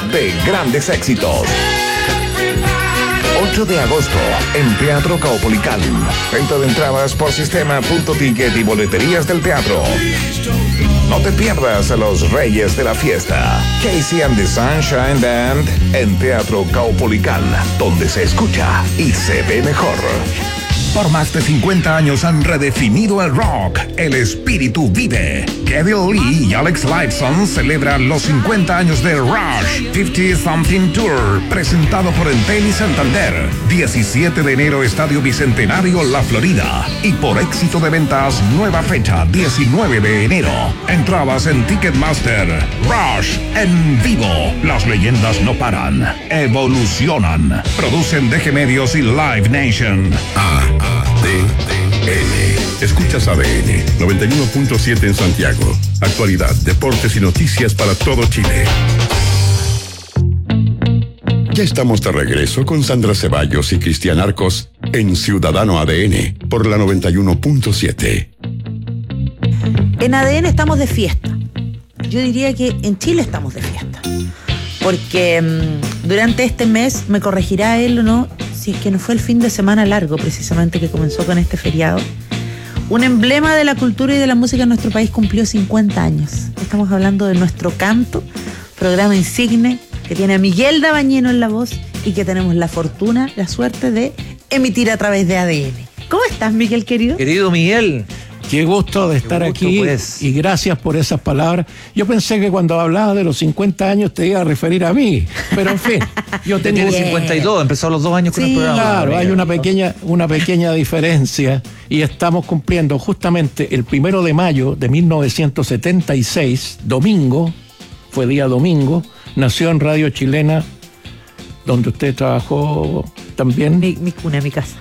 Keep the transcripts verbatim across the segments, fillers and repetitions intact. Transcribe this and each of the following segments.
de grandes éxitos. ocho de agosto, en Teatro Caupolicán. Venta de entradas por sistema punto ticket y boleterías del teatro. No te pierdas a los reyes de la fiesta. Casey and the Sunshine Band en Teatro Caupolicán, donde se escucha y se ve mejor. Por más de cincuenta años han redefinido el rock. El espíritu vive. Geddy Lee y Alex Lifeson celebran los cincuenta años de Rush cincuenta Something Tour, presentado por Entel y Santander. diecisiete de enero, Estadio Bicentenario, La Florida. Y por éxito de ventas, nueva fecha, diecinueve de enero. Entradas en Ticketmaster. Rush en vivo. Las leyendas no paran. Evolucionan. Producen D G Medios y Live Nation. A D N. Escuchas A D N noventa y uno punto siete en Santiago. Actualidad, deportes y noticias para todo Chile. Ya estamos de regreso con Sandra Ceballos y Cristian Arcos en Ciudadano A D N por la noventa y uno punto siete. En A D N estamos de fiesta. Yo diría que en Chile estamos de fiesta. Porque mmm, durante este mes, me corregirá él o no, si es que no fue el fin de semana largo precisamente que comenzó con este feriado, un emblema de la cultura y de la música en nuestro país cumplió cincuenta años. Estamos hablando de Nuestro Canto, programa insigne que tiene a Miguel Dabañino en la voz y que tenemos la fortuna, la suerte de emitir a través de A D N. ¿Cómo estás, Miguel, querido? Querido Miguel. Qué gusto de estar gusto, aquí, pues. Y gracias por esas palabras. Yo pensé que cuando hablabas de los cincuenta años te iba a referir a mí, pero en fin, yo tengo... Tiene cincuenta y dos, empezó a los dos años con Sí, el programa. Claro, hay una pequeña, una pequeña diferencia y estamos cumpliendo justamente el primero de mayo de mil novecientos setenta y seis, domingo, fue día domingo, nació en Radio Chilena, donde usted trabajó también. Mi, mi cuna, mi casa.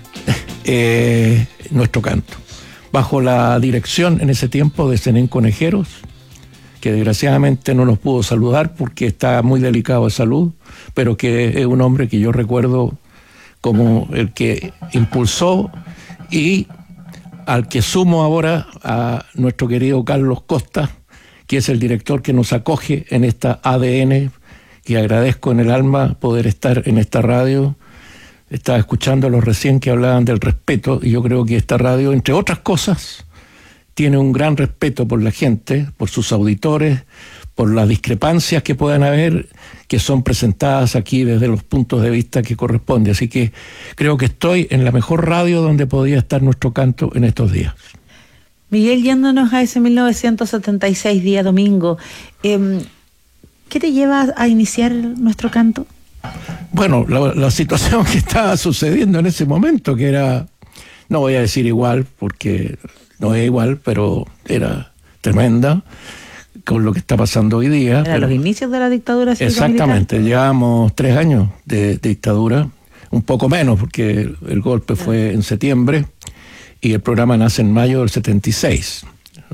Eh, Nuestro Canto, bajo la dirección en ese tiempo de Zenén Conejeros, que desgraciadamente no nos pudo saludar porque está muy delicado de salud, pero que es un hombre que yo recuerdo como el que impulsó, y al que sumo ahora a nuestro querido Carlos Costa, que es el director que nos acoge en esta A D N, y agradezco en el alma poder estar en esta radio. Estaba escuchando a los recién que hablaban del respeto, y yo creo que esta radio, entre otras cosas, tiene un gran respeto por la gente, por sus auditores, por las discrepancias que puedan haber, que son presentadas aquí desde los puntos de vista que corresponde. Así que creo que estoy en la mejor radio donde podía estar Nuestro Canto en estos días. Miguel, yéndonos a ese mil novecientos setenta y seis, día domingo, eh, ¿qué te lleva a iniciar Nuestro Canto? Bueno, la, la situación que estaba sucediendo en ese momento, que era, no voy a decir igual, porque no es igual, pero era tremenda, con lo que está pasando hoy día. Era pero, los inicios de la dictadura cívico-militar. Exactamente, llevamos tres años de, de dictadura, un poco menos, porque el golpe fue en septiembre, y el programa nace en mayo del setenta y seis.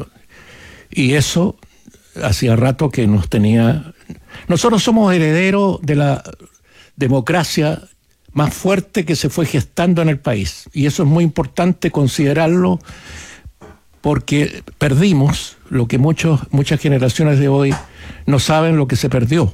Y eso hacía rato que nos tenía... Nosotros somos herederos de la democracia más fuerte que se fue gestando en el país, y eso es muy importante considerarlo, porque perdimos lo que muchos, muchas generaciones de hoy no saben lo que se perdió.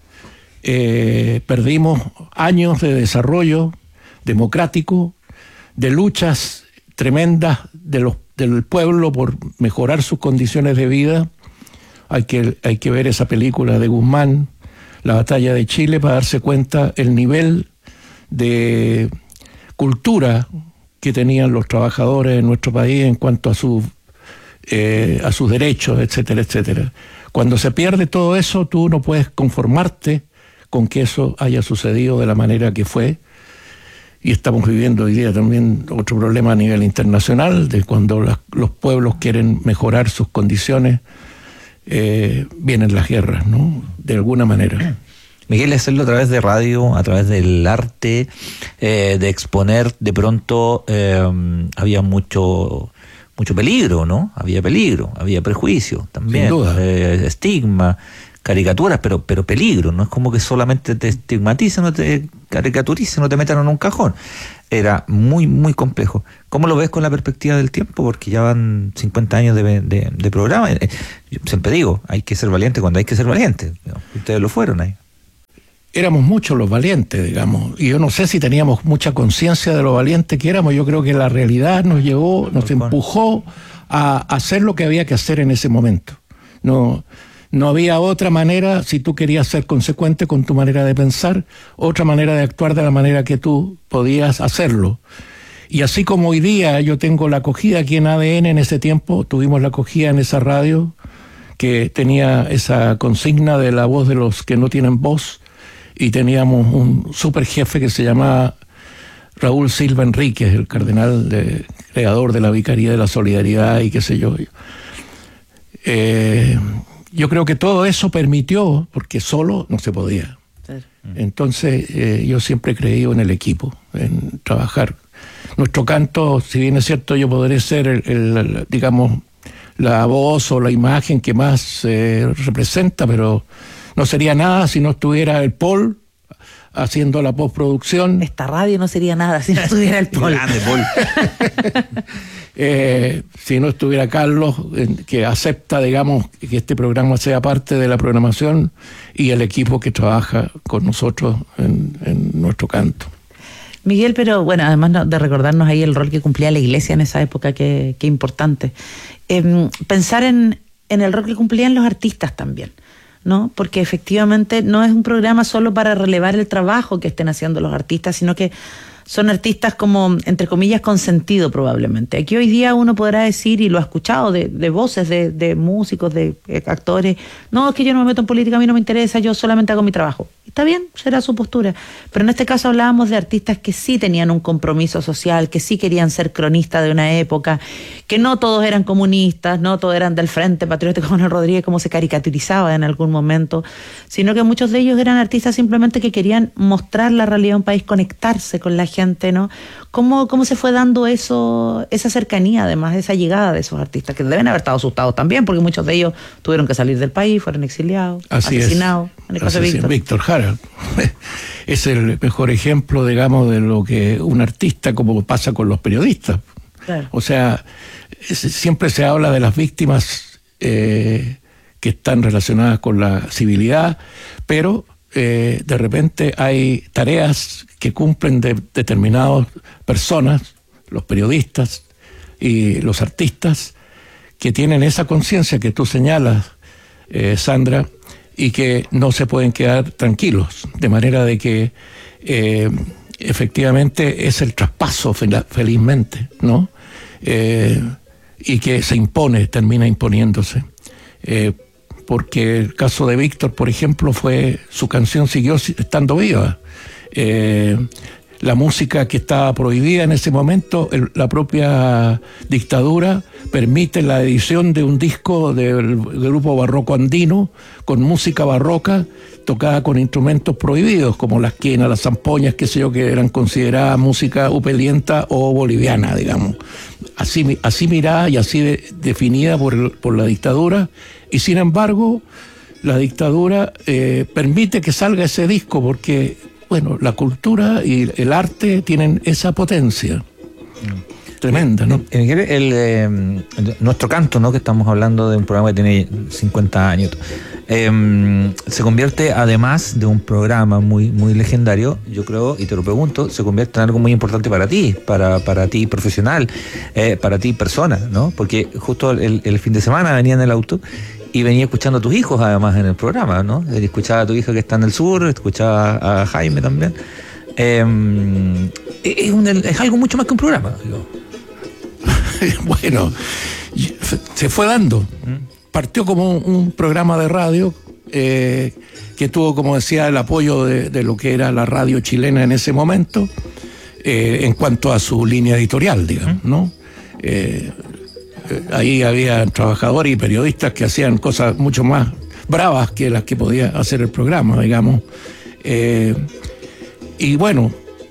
Eh, perdimos años de desarrollo democrático, de luchas tremendas de los, del pueblo por mejorar sus condiciones de vida. Hay que, hay que ver esa película de Guzmán, La Batalla de Chile, para darse cuenta el nivel de cultura que tenían los trabajadores en nuestro país en cuanto a, su, eh, a sus derechos, etcétera, etcétera. Cuando se pierde todo eso, tú no puedes conformarte con que eso haya sucedido de la manera que fue. Y estamos viviendo hoy día también otro problema a nivel internacional, de cuando las, los pueblos quieren mejorar sus condiciones, eh, vienen las guerras, ¿no? De alguna manera. Miguel, hacerlo a través de radio, a través del arte, eh, de exponer, de pronto eh, había mucho mucho peligro, ¿no? Había peligro, había prejuicio también, sin duda. Eh, estigma, caricaturas, pero pero peligro, no es como que solamente te estigmaticen o te caricaturicen o te metan en un cajón. Era muy, muy complejo. ¿Cómo lo ves con la perspectiva del tiempo? Porque ya van cincuenta años de, de, de programa. Yo siempre digo, hay que ser valiente cuando hay que ser valiente. Ustedes lo fueron ahí. éramos muchos los valientes, digamos, y yo no sé si teníamos mucha conciencia de lo valientes que éramos. Yo creo que la realidad nos llevó, nos empujó a hacer lo que había que hacer en ese momento. No, no había otra manera, si tú querías ser consecuente con tu manera de pensar, otra manera de actuar de la manera que tú podías hacerlo. Y así como hoy día yo tengo la acogida aquí en A D N, en ese tiempo tuvimos la acogida en esa radio que tenía esa consigna de la voz de los que no tienen voz, y teníamos un super jefe que se llamaba Raúl Silva Enríquez, el cardenal de, creador de la Vicaría de la Solidaridad y qué sé yo. Eh, yo creo que todo eso permitió, porque solo no se podía. Entonces eh, yo siempre he creído en el equipo, en trabajar. Nuestro canto, si bien es cierto, yo podré ser el, el, el, digamos, la voz o la imagen que más eh, representa, pero no sería nada si no estuviera el Paul haciendo la postproducción. Esta radio no sería nada si no estuviera el Paul. Grande, Paul. eh, si no estuviera Carlos, eh, que acepta, digamos, que este programa sea parte de la programación, y el equipo que trabaja con nosotros en, en nuestro canto. Miguel, pero bueno, además de recordarnos ahí el rol que cumplía la iglesia en esa época, que, que importante. Eh, pensar en, en el rol que cumplían los artistas también, ¿no? Porque efectivamente no es un programa solo para relevar el trabajo que estén haciendo los artistas, sino que son artistas como, entre comillas, con sentido probablemente. Aquí hoy día uno podrá decir, y lo ha escuchado de, de voces, de, de músicos, de eh, actores, no, es que yo no me meto en política, a mí no me interesa, yo solamente hago mi trabajo. Está bien, será su postura. Pero en este caso hablábamos de artistas que sí tenían un compromiso social, que sí querían ser cronistas de una época, que no todos eran comunistas, no todos eran del Frente Patriótico Manuel Rodríguez, como se caricaturizaba en algún momento, sino que muchos de ellos eran artistas simplemente que querían mostrar la realidad de un país, conectarse con la gente, ¿no? ¿Cómo, cómo se fue dando eso, esa cercanía, además, esa llegada de esos artistas, que deben haber estado asustados también, porque muchos de ellos tuvieron que salir del país, fueron exiliados, Así asesinados, es. en el caso de Víctor. Víctor Jara es el mejor ejemplo, digamos, de lo que un artista, como pasa con los periodistas. Claro. O sea, es, siempre se habla de las víctimas eh, que están relacionadas con la civilidad, pero eh, de repente hay tareas que cumplen de determinadas personas, los periodistas y los artistas, que tienen esa conciencia que tú señalas, eh, Sandra, y que no se pueden quedar tranquilos, de manera de que eh, efectivamente es el traspaso, felizmente, ¿no? Eh, y que se impone, termina imponiéndose. Eh, porque el caso de Víctor, por ejemplo, fue, su canción siguió estando viva. Eh, la música que estaba prohibida en ese momento, el, la propia dictadura permite la edición de un disco del, del grupo Barroco Andino con música barroca tocada con instrumentos prohibidos, como las quenas, las zampoñas, qué sé yo, que eran consideradas música upelienta o boliviana, digamos. Así, así mirada y así de, definida por, el, por la dictadura, y sin embargo la dictadura eh, permite que salga ese disco porque, bueno, la cultura y el arte tienen esa potencia tremenda, ¿no? El, el, eh, nuestro canto, ¿no? Que estamos hablando de un programa que tiene cincuenta años, eh, se convierte, además de un programa muy, muy legendario, yo creo, y te lo pregunto, se convierte en algo muy importante para ti, para, para ti profesional, eh, para ti persona, ¿no? Porque justo el, el fin de semana venía en el auto y venía escuchando a tus hijos, además, en el programa, ¿no? Escuchaba a tu hija que está en el sur, escuchaba a Jaime también. Eh, es, un, es algo mucho más que un programa, digo. Bueno, se fue dando. Partió como un, un programa de radio eh, que tuvo, como decía, el apoyo de, de lo que era la radio chilena en ese momento, eh, en cuanto a su línea editorial, digamos, ¿no? Eh, ahí había trabajadores y periodistas que hacían cosas mucho más bravas que las que podía hacer el programa, digamos. Eh, y bueno,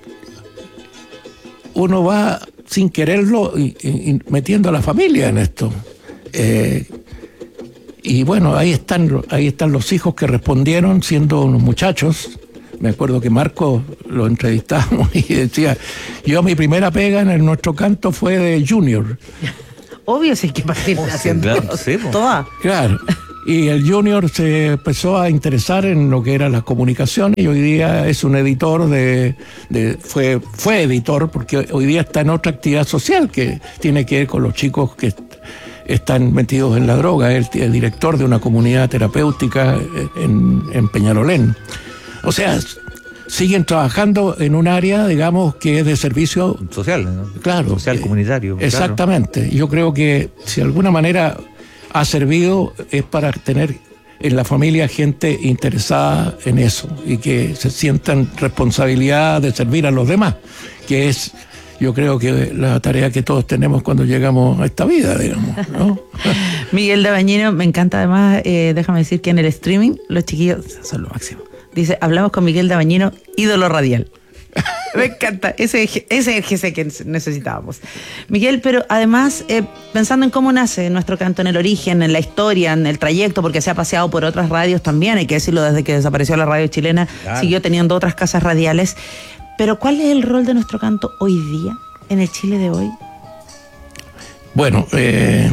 uno va sin quererlo y, y, y metiendo a la familia en esto. Eh, y bueno, ahí están, ahí están los hijos que respondieron siendo unos muchachos. Me acuerdo que Marco lo entrevistamos y decía, yo mi primera pega en el Nuestro Canto fue de Junior. Obvio, sí, que partir Oh, sí, haciendo claro, sí, po. toda. Claro. Y el Junior se empezó a interesar en lo que eran las comunicaciones y hoy día es un editor de, de fue, fue editor porque hoy día está en otra actividad social que tiene que ver con los chicos que están metidos en la droga. Él es director de una comunidad terapéutica en, en Peñalolén. O sea, siguen trabajando en un área, digamos, que es de servicio social, ¿no? Claro. Social, comunitario. Exactamente. Claro. Yo creo que si de alguna manera ha servido es para tener en la familia gente interesada en eso y que se sientan responsabilidad de servir a los demás, que es, yo creo que la tarea que todos tenemos cuando llegamos a esta vida, digamos, ¿no? Miguel Dabañino, me encanta además, eh, déjame decir que en el streaming los chiquillos son lo máximo. Dice, hablamos con Miguel Dabañino, ídolo radial. Me encanta, ese, ese es el G C que necesitábamos. Miguel, pero además, eh, pensando en cómo nace nuestro canto, en el origen, en la historia, en el trayecto, porque se ha paseado por otras radios también, hay que decirlo, desde que desapareció la radio chilena, claro, siguió teniendo otras casas radiales. Pero ¿cuál es el rol de nuestro canto hoy día, en el Chile de hoy? Bueno, eh,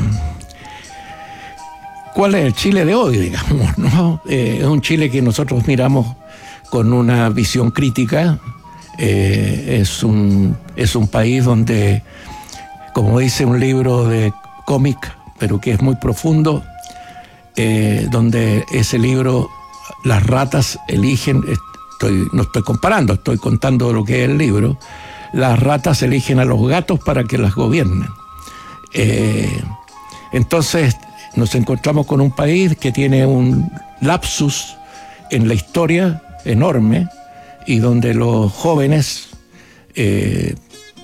¿cuál es el Chile de hoy, digamos, ¿no? Eh, es un Chile que nosotros miramos con una visión crítica. Eh, es un es un país donde, como dice un libro de cómic, pero que es muy profundo, eh, donde ese libro, las ratas eligen, estoy, no estoy comparando, estoy contando lo que es el libro, las ratas eligen a los gatos para que las gobiernen. Eh, entonces nos encontramos con un país que tiene un lapsus en la historia enorme, y donde los jóvenes eh,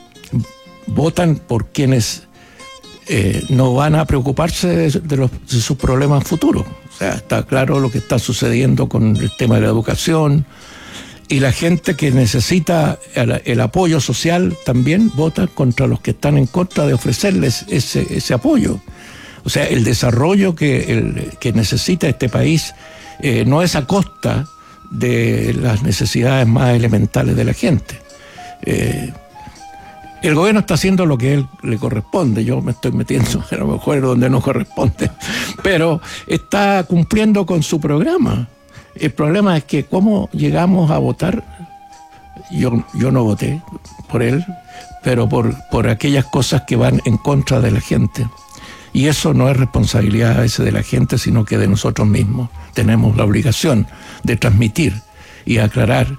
votan por quienes eh, no van a preocuparse de, de, los, de sus problemas futuros. O sea, está claro lo que está sucediendo con el tema de la educación, y la gente que necesita el, el apoyo social también vota contra los que están en contra de ofrecerles ese, ese apoyo. O sea, el desarrollo que, el, que necesita este país eh, no es a costa de las necesidades más elementales de la gente. Eh, el gobierno está haciendo lo que a él le corresponde, yo me estoy metiendo a lo mejor donde no corresponde, pero está cumpliendo con su programa. El problema es que cómo llegamos a votar, yo, yo no voté por él, pero por, por aquellas cosas que van en contra de la gente. Y eso no es responsabilidad a veces de la gente, sino que de nosotros mismos. Tenemos la obligación de transmitir y aclarar.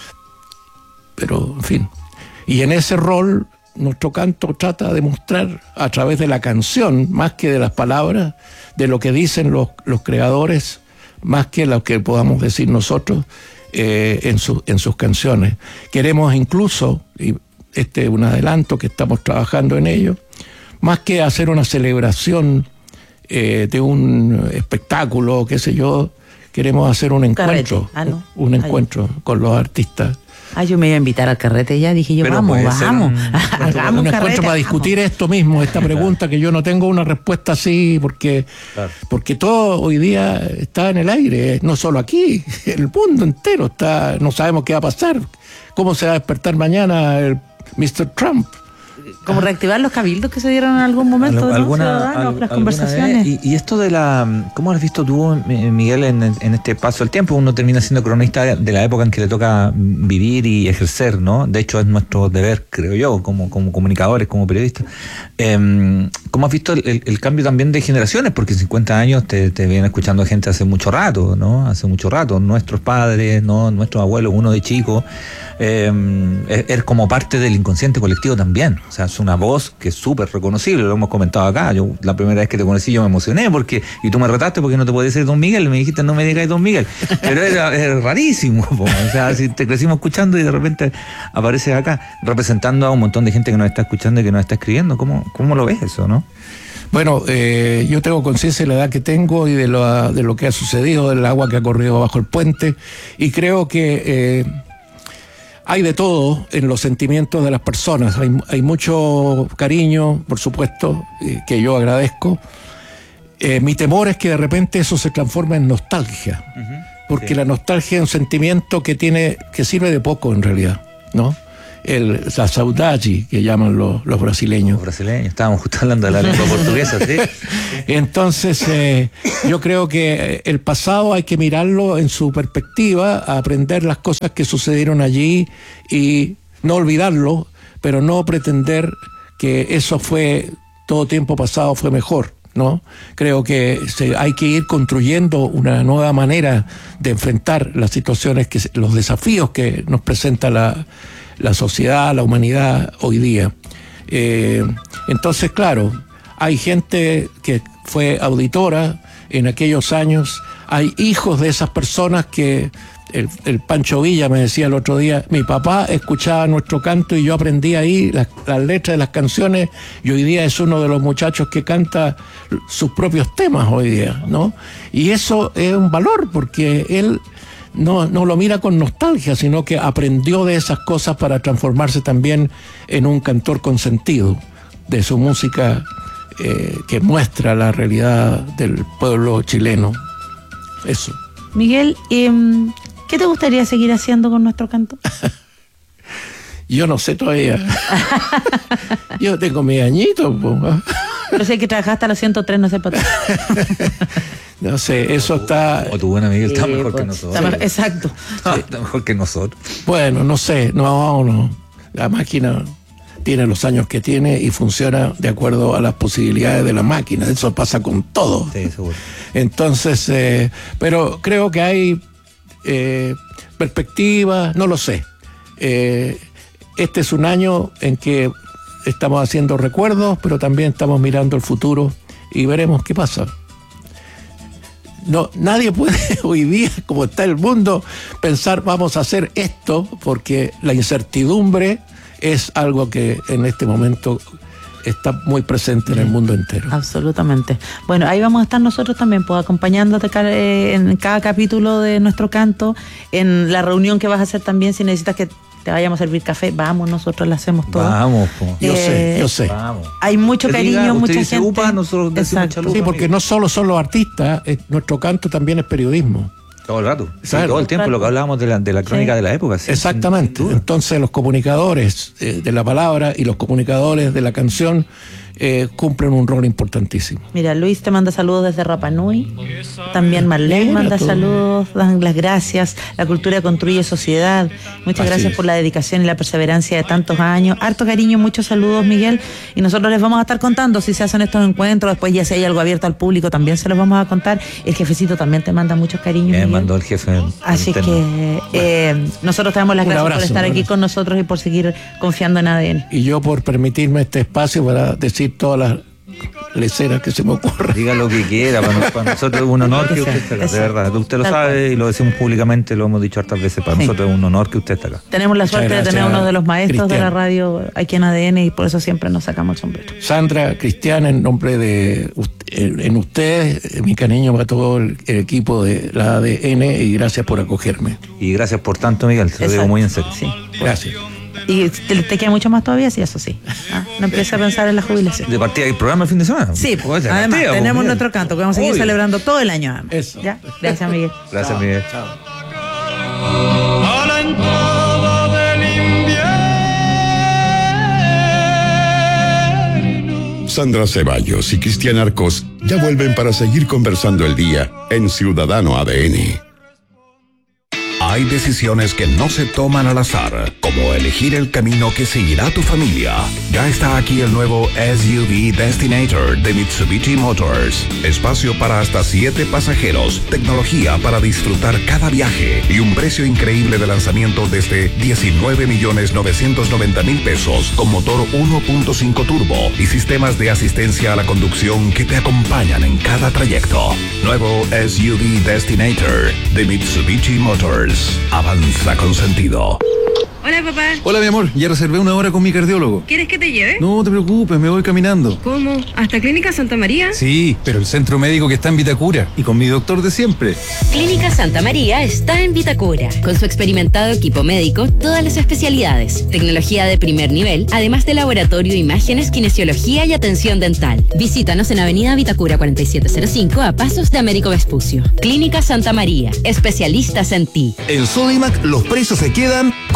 Pero, en fin. Y en ese rol, nuestro canto trata de mostrar a través de la canción, más que de las palabras, de lo que dicen los, los creadores, más que lo que podamos decir nosotros eh, en, su, en sus canciones. Queremos incluso, y este es un adelanto que estamos trabajando en ello, más que hacer una celebración eh, de un espectáculo, qué sé yo, queremos hacer un encuentro, ah, no. un encuentro Ay. con los artistas. Ah, yo me iba a invitar al carrete ya, dije yo, pero vamos, vamos. Un, hagamos un encuentro carrete, para discutir vamos. esto mismo, esta pregunta que yo no tengo una respuesta así, porque, claro. porque todo hoy día está en el aire, no solo aquí, el mundo entero está, no sabemos qué va a pasar, cómo se va a despertar mañana el mister Trump. Como reactivar los cabildos que se dieron en algún momento, ¿no? Alguna, al, las conversaciones. Y, y esto de la... ¿Cómo lo has visto tú, Miguel, en, en este paso del tiempo? Uno termina siendo cronista de la época en que le toca vivir y ejercer, ¿no? De hecho, es nuestro deber, creo yo, como, como comunicadores, como periodistas. Eh, ¿Cómo has visto el, el, el cambio también de generaciones? Porque cincuenta años te, te vienen escuchando gente hace mucho rato, ¿no? Hace mucho rato. Nuestros padres, ¿no? Nuestros abuelos, uno de chico. Eh, es, es como parte del inconsciente colectivo también. O sea, es una voz que es súper reconocible, lo hemos comentado acá. Yo la primera vez que te conocí yo me emocioné porque y tú me retaste porque no te podías decir Don Miguel, me dijiste no me digas Don Miguel, pero era, era rarísimo, po. O sea, si te crecimos escuchando y de repente apareces acá representando a un montón de gente que nos está escuchando y que nos está escribiendo. ¿Cómo, cómo lo ves eso, no? Bueno, eh, yo tengo conciencia de la edad que tengo y de lo, de lo que ha sucedido, del agua que ha corrido bajo el puente, y creo que eh, hay de todo en los sentimientos de las personas. Hay, hay mucho cariño, por supuesto, eh, que yo agradezco. Eh, mi temor es que de repente eso se transforme en nostalgia, uh-huh. porque sí. La nostalgia es un sentimiento que tiene, que sirve de poco en realidad, ¿no? el, la saudade que llaman los, los brasileños. Los brasileños, estábamos justo hablando de la lengua portuguesa, ¿sí? Entonces, eh, yo creo que el pasado hay que mirarlo en su perspectiva, aprender las cosas que sucedieron allí y no olvidarlo, pero no pretender que eso fue, todo tiempo pasado fue mejor, ¿no? Creo que se, hay que ir construyendo una nueva manera de enfrentar las situaciones, que los desafíos que nos presenta la, la sociedad, la humanidad hoy día. Eh, entonces, claro, hay gente que fue auditora en aquellos años, hay hijos de esas personas que... El, el Pancho Villa me decía el otro día, mi papá escuchaba nuestro canto y yo aprendí ahí las, las letras de las canciones, y hoy día es uno de los muchachos que canta sus propios temas hoy día, ¿no? Y eso es un valor, porque él no, no lo mira con nostalgia, sino que aprendió de esas cosas para transformarse también en un cantor con sentido de su música, eh, que muestra la realidad del pueblo chileno. Eso. Miguel, eh, ¿qué te gustaría seguir haciendo con nuestro canto? Yo no sé todavía. Yo tengo mis añitos. Pero sé que trabajaste a los ciento tres, no sé para ti. No sé, eso está... O tu buen amigo está Sí, mejor pues, que nosotros. está mejor- exacto. No, está mejor que nosotros. Bueno, no sé, no, no. La máquina tiene los años que tiene y funciona de acuerdo a las posibilidades de la máquina. Eso pasa con todo. Sí, seguro. Entonces, eh, pero creo que hay eh, perspectivas, no lo sé. Eh, este es un año en que estamos haciendo recuerdos, pero también estamos mirando el futuro y veremos qué pasa. No, nadie puede hoy día, como está el mundo, pensar vamos a hacer esto, porque la incertidumbre es algo que en este momento está muy presente en el mundo entero. Absolutamente. Bueno, ahí vamos a estar nosotros también, pues acompañándote ca- eh, en cada capítulo de nuestro canto, en la reunión que vas a hacer también, si necesitas que te vayamos a servir café, vamos, nosotros la hacemos todo. Vamos, po. Yo Eh, sé, yo sé. Vamos. Hay mucho Usted cariño, diga, usted mucha dice gente. upa, nosotros decimos Exacto. chalupa. Sí, porque no solo son los artistas, eh, nuestro canto también es periodismo. Todo el rato. Sí, Claro. todo el tiempo, lo que hablábamos de la, de la crónica Sí. de la época. Sí, Exactamente. sin duda. Entonces los comunicadores eh, de la palabra y los comunicadores de la canción eh, cumplen un rol importantísimo. Mira, Luis te manda saludos desde Rapa Nui. También Marlene Mira manda tú. saludos, dan las gracias. La cultura construye sociedad. Muchas Así gracias es. por la dedicación y la perseverancia de tantos años. Harto cariño, muchos saludos, Miguel. Y nosotros les vamos a estar contando si se hacen estos encuentros. Después, ya si hay algo abierto al público, también se los vamos a contar. El jefecito también te manda muchos cariños, Me Miguel. mandó el jefe. Así interno. que eh, nosotros te damos las Un gracias abrazo, por estar un aquí abrazo. con nosotros y por seguir confiando en A D N. Y yo por permitirme este espacio para decir todas las leceras que se me ocurran. Diga lo que quiera, para, nos- para nosotros es un honor que usted esté acá, de Exacto. verdad. Usted lo Tal sabe cual. y lo decimos públicamente, lo hemos dicho hartas veces. Para Sí. nosotros es un honor que usted esté acá. Tenemos la Muchas suerte de gracias, tener uno de los maestros de la Cristian. radio aquí en A D N y por eso siempre nos sacamos el sombrero. Sandra, Cristian, en nombre de ust- en en ustedes, eh, mi cariño para todo el, el equipo de la A D N y gracias por acogerme. Y gracias por tanto, Miguel. Se lo digo Exacto. muy en serio. Sí. Gracias. ¿Y te, te queda mucho más todavía? Sí, eso sí. Ah, no empieces a pensar en la jubilación. ¿De partida hay programa el fin de semana? Sí, Pues, de además partida, pues, tenemos Miguel. nuestro canto que vamos a seguir Obvio. celebrando todo el año. además. Eso. ¿Ya? Gracias, Miguel. Gracias, Miguel. A la entrada del invierno. Sandra Ceballos y Cristian Arcos ya vuelven para seguir conversando el día en Ciudadano A D N. Hay decisiones que no se toman al azar, como elegir el camino que seguirá tu familia. Ya está aquí el nuevo S U V Destinator de Mitsubishi Motors. Espacio para hasta siete pasajeros, tecnología para disfrutar cada viaje y un precio increíble de lanzamiento desde diecinueve millones novecientos noventa mil pesos con motor uno punto cinco turbo y sistemas de asistencia a la conducción que te acompañan en cada trayecto. Nuevo S U V Destinator de Mitsubishi Motors. Avanza con sentido. Hola, papá. Hola, mi amor, ya reservé una hora con mi cardiólogo. ¿Quieres que te lleve? No te preocupes, me voy caminando. ¿Cómo? ¿Hasta Clínica Santa María? Sí, pero el centro médico que está en Vitacura y con mi doctor de siempre. Clínica Santa María está en Vitacura, con su experimentado equipo médico, todas las especialidades, tecnología de primer nivel, además de laboratorio, imágenes, kinesiología y atención dental. Visítanos en Avenida Vitacura cuarenta y siete cero cinco a pasos de Américo Vespucio. Clínica Santa María, especialistas en ti. En Sodimac los precios se quedan como están.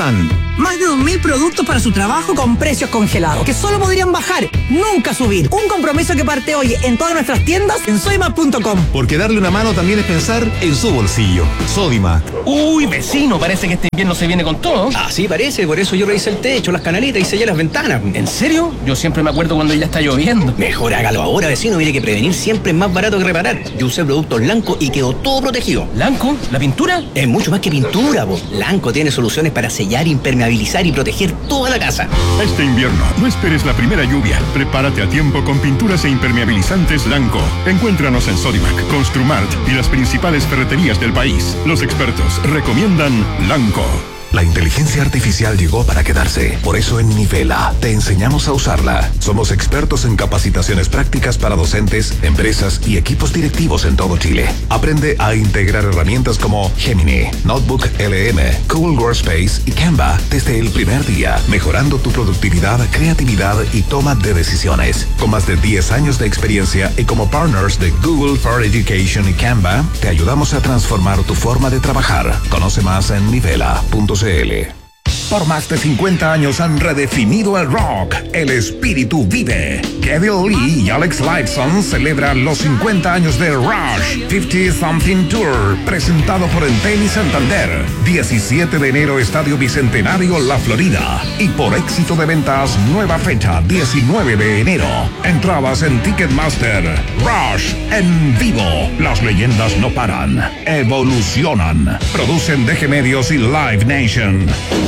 Pan. Más de dos mil productos para su trabajo con precios congelados, que solo podrían bajar, nunca subir. Un compromiso que parte hoy en todas nuestras tiendas en sodimac punto com. Porque darle una mano también es pensar en su bolsillo. Sodimac. Uy, vecino, parece que este invierno se viene con todo. Ah, sí, parece. Por eso yo revisé el techo, las canalitas y sellé las ventanas. ¿En serio? Yo siempre me acuerdo cuando ya está lloviendo. Mejor hágalo ahora, vecino. Mire que prevenir siempre es más barato que reparar. Yo usé productos Lanco y quedó todo protegido. ¿Lanco? ¿La pintura? Es mucho más que pintura, po. Lanco tiene soluciones para sellar, impermeabilizar y proteger toda la casa. Este invierno, no esperes la primera lluvia. Prepárate a tiempo con pinturas e impermeabilizantes Lanco. Encuéntranos en Sodimac, Construmart y las principales ferreterías del país. Los expertos recomiendan Lanco. La inteligencia artificial llegó para quedarse. Por eso en Nivela te enseñamos a usarla. Somos expertos en capacitaciones prácticas para docentes, empresas y equipos directivos en todo Chile. Aprende a integrar herramientas como Gemini, Notebook L M, Google Workspace y Canva desde el primer día, mejorando tu productividad, creatividad y toma de decisiones. Con más de diez años de experiencia y como partners de Google for Education y Canva, te ayudamos a transformar tu forma de trabajar. Conoce más en nivela punto c l. Por más de cincuenta años han redefinido el rock. El espíritu vive. Kevin Lee y Alex Lifeson celebran los cincuenta años de Rush cincuenta Something Tour, presentado por Entel y Santander. diecisiete de enero, Estadio Bicentenario, La Florida. Y por éxito de ventas, nueva fecha, diecinueve de enero. Entradas en Ticketmaster. Rush en vivo. Las leyendas no paran, evolucionan. Producen D G Medios y Live Nation.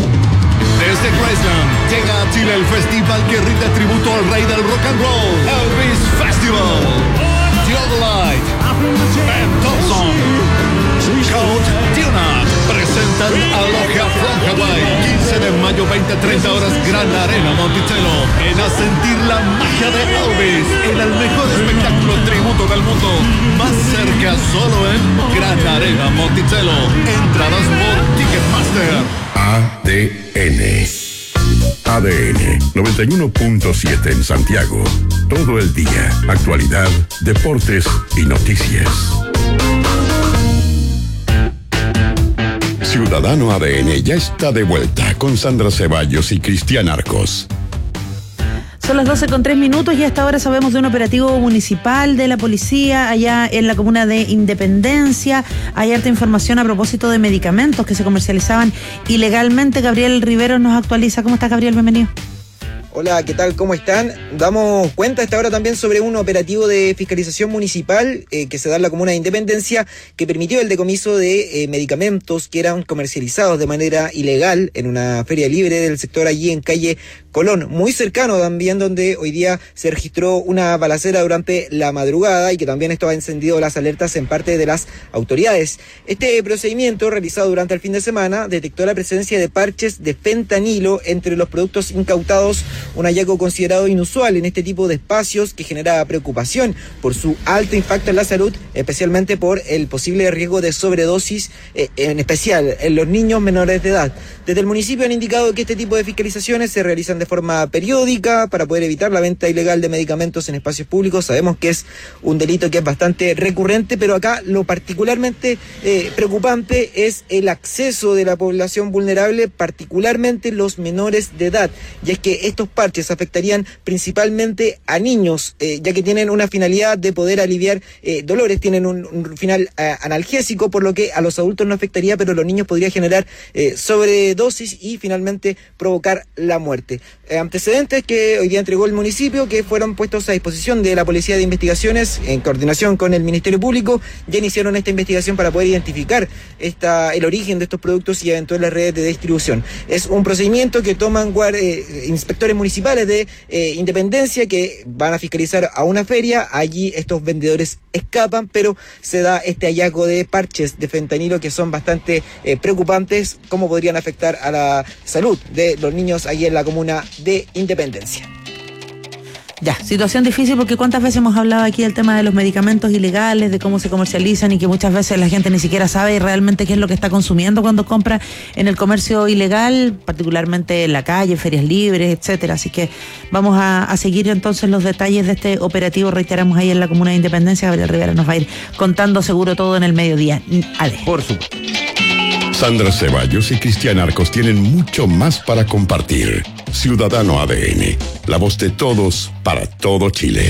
Desde Graceland llega a Chile el festival que rinde tributo al rey del rock and roll, Elvis Festival. Theodolite, Ben Thompson, Count Tuna presentan Aloha from Hawaii. quince de mayo, veinte a treinta horas, Gran Arena Monticello. Ven a sentir la magia de Elvis en el mejor espectáculo tributo del mundo. Más cerca solo en Gran Arena Monticello. Entradas por Ticketmaster. A D N. A D N noventa y uno punto siete en Santiago. Todo el día. Actualidad, deportes y noticias. Ciudadano A D N ya está de vuelta con Sandra Ceballos y Cristian Arcos. Son las doce con tres minutos y hasta ahora sabemos de un operativo municipal de la policía allá en la comuna de Independencia. Hay harta información a propósito de medicamentos que se comercializaban ilegalmente. Gabriel Rivero nos actualiza. ¿Cómo estás, Gabriel? Bienvenido. Hola, ¿qué tal? ¿Cómo están? Damos cuenta esta hora también sobre un operativo de fiscalización municipal eh, que se da en la comuna de Independencia, que permitió el decomiso de eh, medicamentos que eran comercializados de manera ilegal en una feria libre del sector allí en calle Colón, muy cercano también donde hoy día se registró una balacera durante la madrugada y que también esto ha encendido las alertas en parte de las autoridades. Este procedimiento realizado durante el fin de semana detectó la presencia de parches de fentanilo entre los productos incautados, un hallazgo considerado inusual en este tipo de espacios que genera preocupación por su alto impacto en la salud, especialmente por el posible riesgo de sobredosis, eh, en especial en los niños menores de edad. Desde el municipio han indicado que este tipo de fiscalizaciones se realizan de forma periódica para poder evitar la venta ilegal de medicamentos en espacios públicos. Sabemos que es un delito que es bastante recurrente, pero acá lo particularmente eh, preocupante es el acceso de la población vulnerable, particularmente los menores de edad, y es que estos parches afectarían principalmente a niños, eh, ya que tienen una finalidad de poder aliviar eh, dolores, tienen un, un final eh, analgésico, por lo que a los adultos no afectaría, pero a los niños podría generar eh, sobredosis y finalmente provocar la muerte. Eh, antecedentes que hoy día entregó el municipio, que fueron puestos a disposición de la Policía de Investigaciones en coordinación con el Ministerio Público. Ya iniciaron esta investigación para poder identificar esta, el origen de estos productos y eventuales redes de distribución. Es un procedimiento que toman eh, inspectores municipales de eh, Independencia que van a fiscalizar a una feria. Allí estos vendedores escapan, pero se da este hallazgo de parches de fentanilo que son bastante eh, preocupantes, cómo podrían afectar a la salud de los niños allí en la comuna de Independencia. Ya, situación difícil porque cuántas veces hemos hablado aquí del tema de los medicamentos ilegales, de cómo se comercializan y que muchas veces la gente ni siquiera sabe realmente qué es lo que está consumiendo cuando compra en el comercio ilegal, particularmente en la calle, ferias libres, etcétera. Así que vamos a, a seguir entonces los detalles de este operativo, reiteramos ahí en la comuna de Independencia. Gabriel Rivera nos va a ir contando seguro todo en el mediodía. Ale. Por supuesto. Sandra Ceballos y Cristian Arcos tienen mucho más para compartir. Ciudadano A D N, la voz de todos para todo Chile.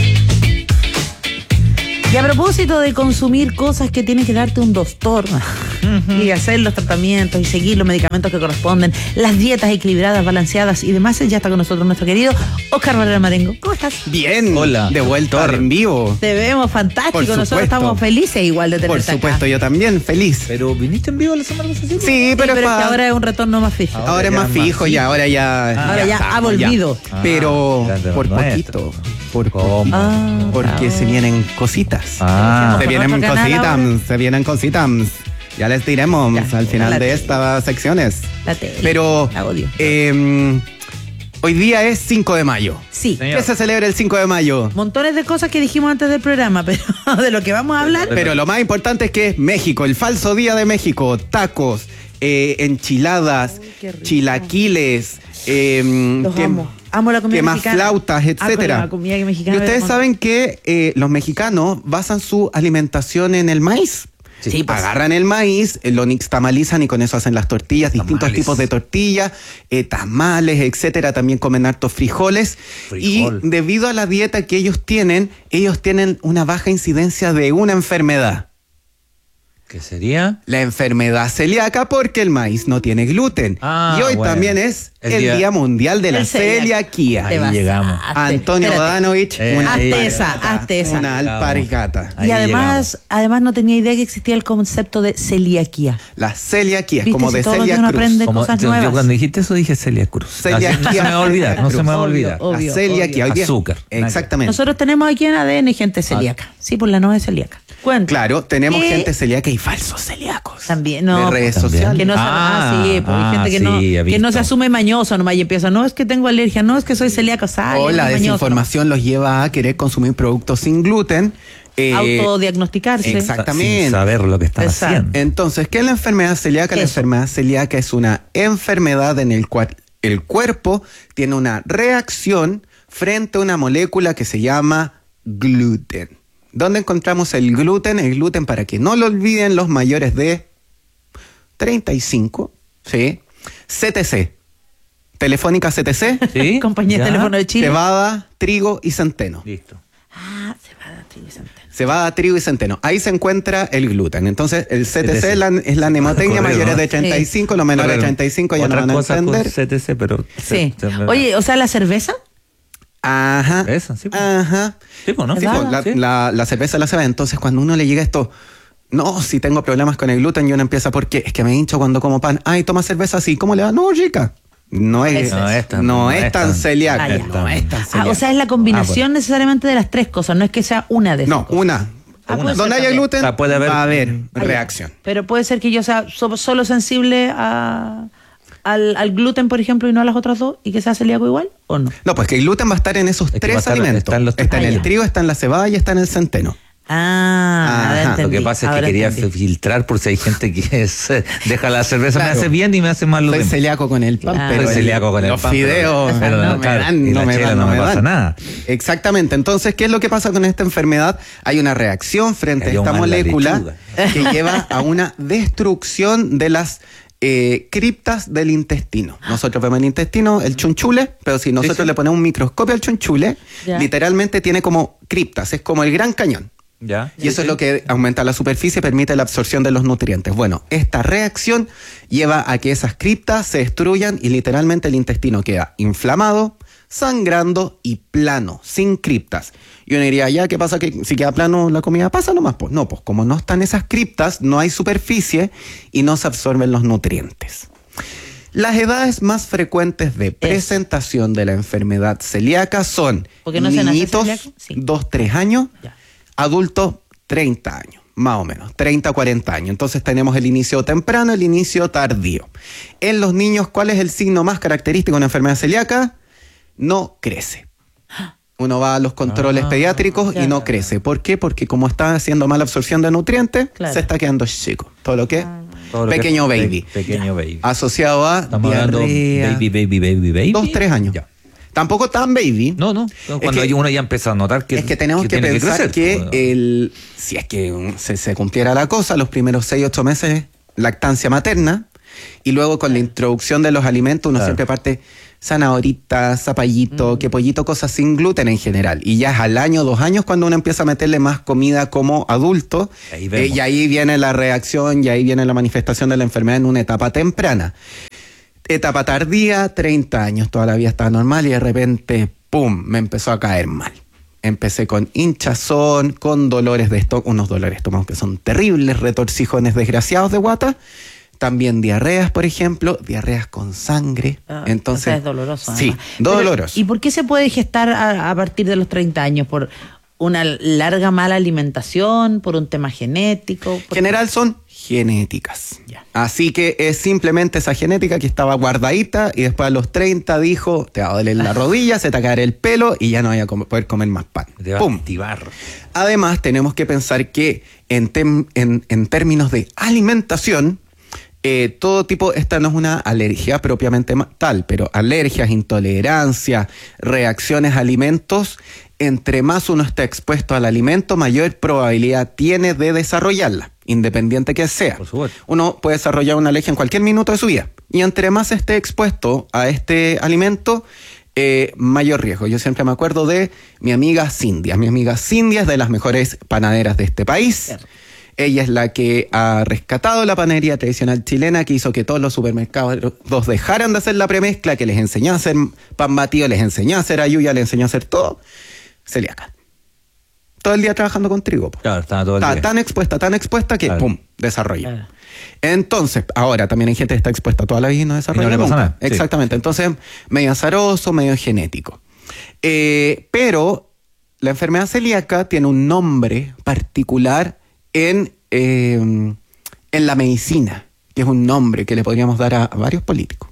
Y a propósito de consumir cosas que tiene que darte un doctor uh-huh. y hacer los tratamientos y seguir los medicamentos que corresponden, las dietas equilibradas, balanceadas y demás, ya está con nosotros nuestro querido Oscar Barrera Marengo. ¿Cómo estás? Bien, hola, de vuelta doctor. En vivo. Te vemos fantástico, nosotros estamos felices igual de tenerte Por supuesto, acá. Yo también, feliz. ¿Pero viniste en vivo la semana pasada? Sí, sí, pero, pero pa... es que ahora es un retorno más fijo. Ahora, ahora es más fijo, ya, ahora ya... Ah, ahora ya, ya ha volvido. Ya. Pero ah, por poquito, por poquito, ah, porque claro. se vienen cositas. Ah. Se vienen cositas, se vienen cositas. Ya les diremos ya, al final de estas secciones. La tele, pero la odio. Eh, hoy día es cinco de mayo. Sí. ¿Qué se celebra el cinco de mayo? Montones de cosas que dijimos antes del programa, pero de lo que vamos a hablar. Pero lo más importante es que es México, el falso día de México. Tacos, eh, enchiladas, Uy, chilaquiles. Eh, Los que, amo. Amo la comida que mexicana. Más flautas, etcétera. La comida mexicana. Y ustedes saben que eh, los mexicanos basan su alimentación en el maíz. Sí, sí, pues. Agarran el maíz, lo nixtamalizan y con eso hacen las tortillas, tamales. Distintos tipos de tortillas, eh, tamales, etcétera. También comen hartos frijoles. Frijol. Y debido a la dieta que ellos tienen, ellos tienen una baja incidencia de una enfermedad. ¿Qué sería? La enfermedad celíaca, porque el maíz no tiene gluten. Ah, y hoy bueno. también es el, el día, día mundial de la celiaquía. Ahí llegamos. Antonio Bodanovich, eh, una hazte esa, hazte esa. Una alpargata. Y además, llegamos. además no tenía idea que existía el concepto de celiaquía. La celiaquía es como si de Celia Cruz. Aprende como, cosas yo, nuevas. yo cuando dijiste eso dije Celia Cruz. Celiaquía. No se me va a olvidar, no se me va a olvidar. Obvio, la celiaquía. obvio. Azúcar. Exactamente. Nosotros tenemos aquí en A D N gente celíaca. Ah. Sí, por la no es celíaca. Cuenta. Claro, tenemos ¿Qué? gente celíaca y falsos celíacos. También, no. De redes también. sociales. Que no, ah, ah, sí, porque ah, hay gente que, sí, no, que no se asume mañoso nomás y empieza, no, es que tengo alergia, no, es que soy celíaco. Ay, o la mañoso, desinformación ¿no? los lleva a querer consumir productos sin gluten. Eh, Autodiagnosticarse. Exactamente. Sin saber lo que están Exacto. haciendo. Entonces, ¿qué es la enfermedad celíaca? La enfermedad celíaca es una enfermedad en el cual el cuerpo tiene una reacción frente a una molécula que se llama gluten. ¿Dónde encontramos el gluten? El gluten, para que no lo olviden los mayores de treinta y cinco, ¿sí? C T C. Telefónica C T C. ¿Sí? Compañía de Teléfono de Chile. Cebada, trigo y centeno. Listo. Ah, cebada, trigo y centeno. Cebada, trigo y centeno. Ahí se encuentra el gluten. Entonces, el C T C es la, es la mnemotecnia, mayores de treinta y cinco, sí. Los menores de treinta y cinco ya no van a entender. C T C, pero... Sí. Se, se Oye, o sea, la cerveza... Ajá. Esa, sí, pues. Ajá. Sí, pues, ¿no? Sí, pues, la, sí. La, la cerveza la cebada. Entonces, cuando uno le llega esto, no, si tengo problemas con el gluten, y uno empieza, ¿por qué? Es que me hincho cuando como pan. Ay, toma cerveza así. ¿Cómo le va? No, chica. No es, no es tan, no es tan celíaca. Ah, no es tan celíaca. Ah, o sea, es la combinación ah, bueno. necesariamente de las tres cosas. No es que sea una de esas No, cosas. una. Ah, una. Donde haya gluten, o sea, puede haber, va a haber reacción. Pero puede ser que yo sea solo sensible a... Al, al gluten, por ejemplo, y no a las otras dos, y que sea celíaco igual, ¿o no? No, pues que el gluten va a estar en esos es tres estar, alimentos. Está en, los está en el trigo, está en la cebada y está en el centeno. Ah, lo que pasa es que quería entendí. filtrar por si hay gente que es, deja la cerveza, claro. me hace bien y me hace mal lo Soy demás. celíaco con el pan, Ah, pero Soy celíaco con el los pan, fideos pero, pero, no, claro, me dan, no me dan, no no me me pasa dan. nada. Exactamente. Entonces, ¿qué es lo que pasa con esta enfermedad? Hay una reacción frente a esta molécula que lleva a una destrucción de las Eh, criptas del intestino. Nosotros vemos el intestino, el chunchule, pero si nosotros sí, sí. le ponemos un microscopio al chunchule, ya. literalmente tiene como criptas, es como el Gran Cañón. Ya. Y eso sí. es lo que aumenta la superficie, permite la absorción de los nutrientes. Bueno, esta reacción lleva a que esas criptas se destruyan y literalmente el intestino queda inflamado, sangrando y plano, sin criptas. Y uno diría, ya, ¿qué pasa? Que si queda plano la comida pasa nomás. Pues no, pues como no están esas criptas, no hay superficie y no se absorben los nutrientes. Las edades más frecuentes de presentación de la enfermedad celíaca son no niñitos, dos, tres años, ya. adultos, treinta años. Más o menos, treinta, cuarenta años. Entonces tenemos el inicio temprano, el inicio tardío. En los niños, ¿cuál es el signo más característico de una enfermedad celíaca? No crece. Uno va a los controles ah, pediátricos claro. y no crece. ¿Por qué? Porque como está haciendo mala absorción de nutrientes, claro. se está quedando chico. Todo lo que ah. Todo lo pequeño que baby. Pe pequeño baby. Asociado a Estamos diarrea. Baby, baby, baby, baby. Dos, tres años. Ya. Tampoco tan baby. No, no. Cuando es que, uno ya empieza a notar que es que tenemos que, que pensar que, que el, si es que se, se cumpliera la cosa, los primeros seis, ocho meses lactancia materna, y luego con la introducción de los alimentos uno claro. siempre parte zanahorita, zapallito, mm. que pollito, cosas sin gluten en general. Y ya es al año, dos años cuando uno empieza a meterle más comida como adulto, ahí eh, y ahí viene la reacción, y ahí viene la manifestación de la enfermedad en una etapa temprana. Etapa tardía, treinta años, toda la vida estaba normal y de repente, ¡pum!, me empezó a caer mal. Empecé con hinchazón, con dolores de estómago, unos dolores de estómago que son terribles, retorcijones desgraciados de guata. También diarreas, por ejemplo, diarreas con sangre. Ah, Entonces, o sea, es doloroso. Sí, Pero, doloroso. ¿Y por qué se puede gestar a, a partir de los treinta años? ¿Por una larga mala alimentación? ¿Por un tema genético? En general son genéticas. Ya. Así que es simplemente esa genética que estaba guardadita y después a los treinta dijo, te va a doler la rodilla, se te va a caer el pelo y ya no voy a comer, poder comer más pan. Te va ¡Pum! a activar. Además, tenemos que pensar que en, tem, en, en términos de alimentación, Eh, todo tipo, esta no es una alergia propiamente tal, pero alergias, intolerancias, reacciones a alimentos, entre más uno está expuesto al alimento, mayor probabilidad tiene de desarrollarla, independiente que sea. Por supuesto. Uno puede desarrollar una alergia en cualquier minuto de su vida, y entre más esté expuesto a este alimento, eh, mayor riesgo. Yo siempre me acuerdo de mi amiga Cindy. Mi amiga Cindy es de las mejores panaderas de este país. Claro. Ella es la que ha rescatado la panadería tradicional chilena, que hizo que todos los supermercados dejaran de hacer la premezcla, que les enseñó a hacer pan batido, les enseñó a hacer ayuya, les enseñó a hacer todo. Celíaca. Todo el día trabajando con trigo. Claro, estaba todo el está día. tan expuesta, tan expuesta que claro. pum, desarrolla. Claro. Entonces, ahora también hay gente que está expuesta toda la vida y no desarrolla. Y no le pasa nada. Exactamente. Sí. Entonces, medio azaroso, medio genético. Eh, pero la enfermedad celíaca tiene un nombre particular en, eh, en la medicina, que es un nombre que le podríamos dar a, a varios políticos.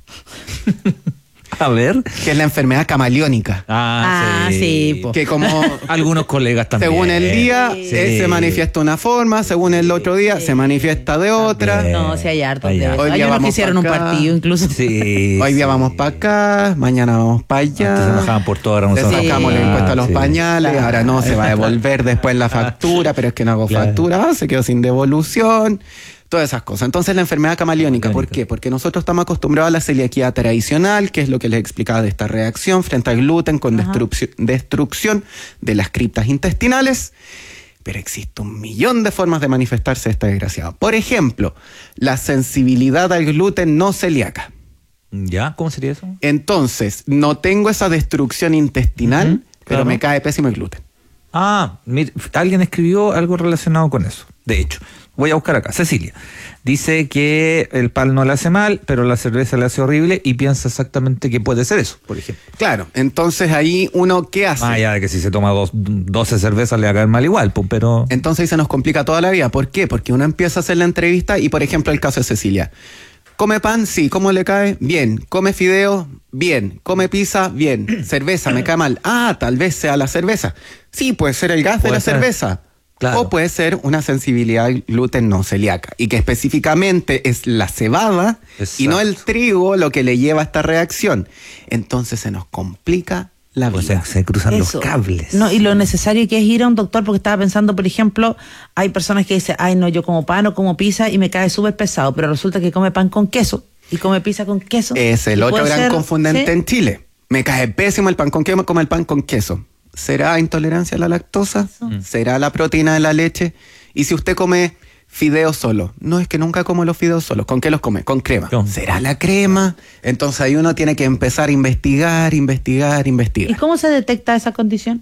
A ver. Que es la enfermedad camaleónica. Ah, sí. sí que como algunos colegas también. Según el día sí. eh, se manifiesta una forma, según el otro día sí. se manifiesta de otra. También. No, si hay harto hay de harto. Hoy día vamos hicieron un partido incluso. Sí, Hoy día sí. vamos para acá, mañana vamos para allá. Antes se enojaban por todo, ahora no se enojaban. Le sacamos la encuesta a los sí. pañales, claro. ahora no, se va a devolver después la factura, pero es que no hago claro. factura, se quedó sin devolución. Todas esas cosas. Entonces la enfermedad camaleónica, ¿por qué? Porque nosotros estamos acostumbrados a la celiaquía tradicional, que es lo que les explicaba de esta reacción frente al gluten con destrucción, destrucción de las criptas intestinales. Pero existe un millón de formas de manifestarse esta desgraciada. Por ejemplo, la sensibilidad al gluten no celíaca. ¿Ya? ¿Cómo sería eso? Entonces, no tengo esa destrucción intestinal, uh-huh, pero claro. me cae pésimo el gluten. Ah, mira, alguien escribió algo relacionado con eso. De hecho, voy a buscar acá. Cecilia dice que el pan no le hace mal, pero la cerveza le hace horrible y piensa exactamente que puede ser eso, por ejemplo. Claro, entonces ahí uno, ¿qué hace? Ah, ya, de que si se toma dos, doce cervezas le va a caer mal igual, pues, pero... Entonces ahí se nos complica toda la vida. ¿Por qué? Porque uno empieza a hacer la entrevista y, por ejemplo, el caso de Cecilia. ¿Come pan? Sí. ¿Cómo le cae? Bien. ¿Come fideo? Bien. ¿Come pizza? Bien. ¿Cerveza? ¿Me cae mal? Ah, tal vez sea la cerveza. Sí, puede ser el gas de la ser. cerveza. Claro. O puede ser una sensibilidad al gluten no celíaca, y que específicamente es la cebada Exacto. y no el trigo lo que le lleva a esta reacción. Entonces se nos complica la vida. O sea, se cruzan Eso. los cables. No, y lo necesario que es ir a un doctor, porque estaba pensando, por ejemplo, hay personas que dicen, ay no, yo como pan o como pizza y me cae súper pesado, pero resulta que come pan con queso y come pizza con queso. Es el otro gran ser, confundente ¿sí? en Chile. Me cae pésimo el pan con queso, me come el pan con queso. ¿Será intolerancia a la lactosa? Mm. ¿Será la proteína de la leche? Y si usted come fideos solo, no es que nunca como los fideos solos, ¿con qué los come? Con crema. ¿Con? ¿Será la crema? Entonces ahí uno tiene que empezar a investigar, investigar, investigar. ¿Y cómo se detecta esa condición?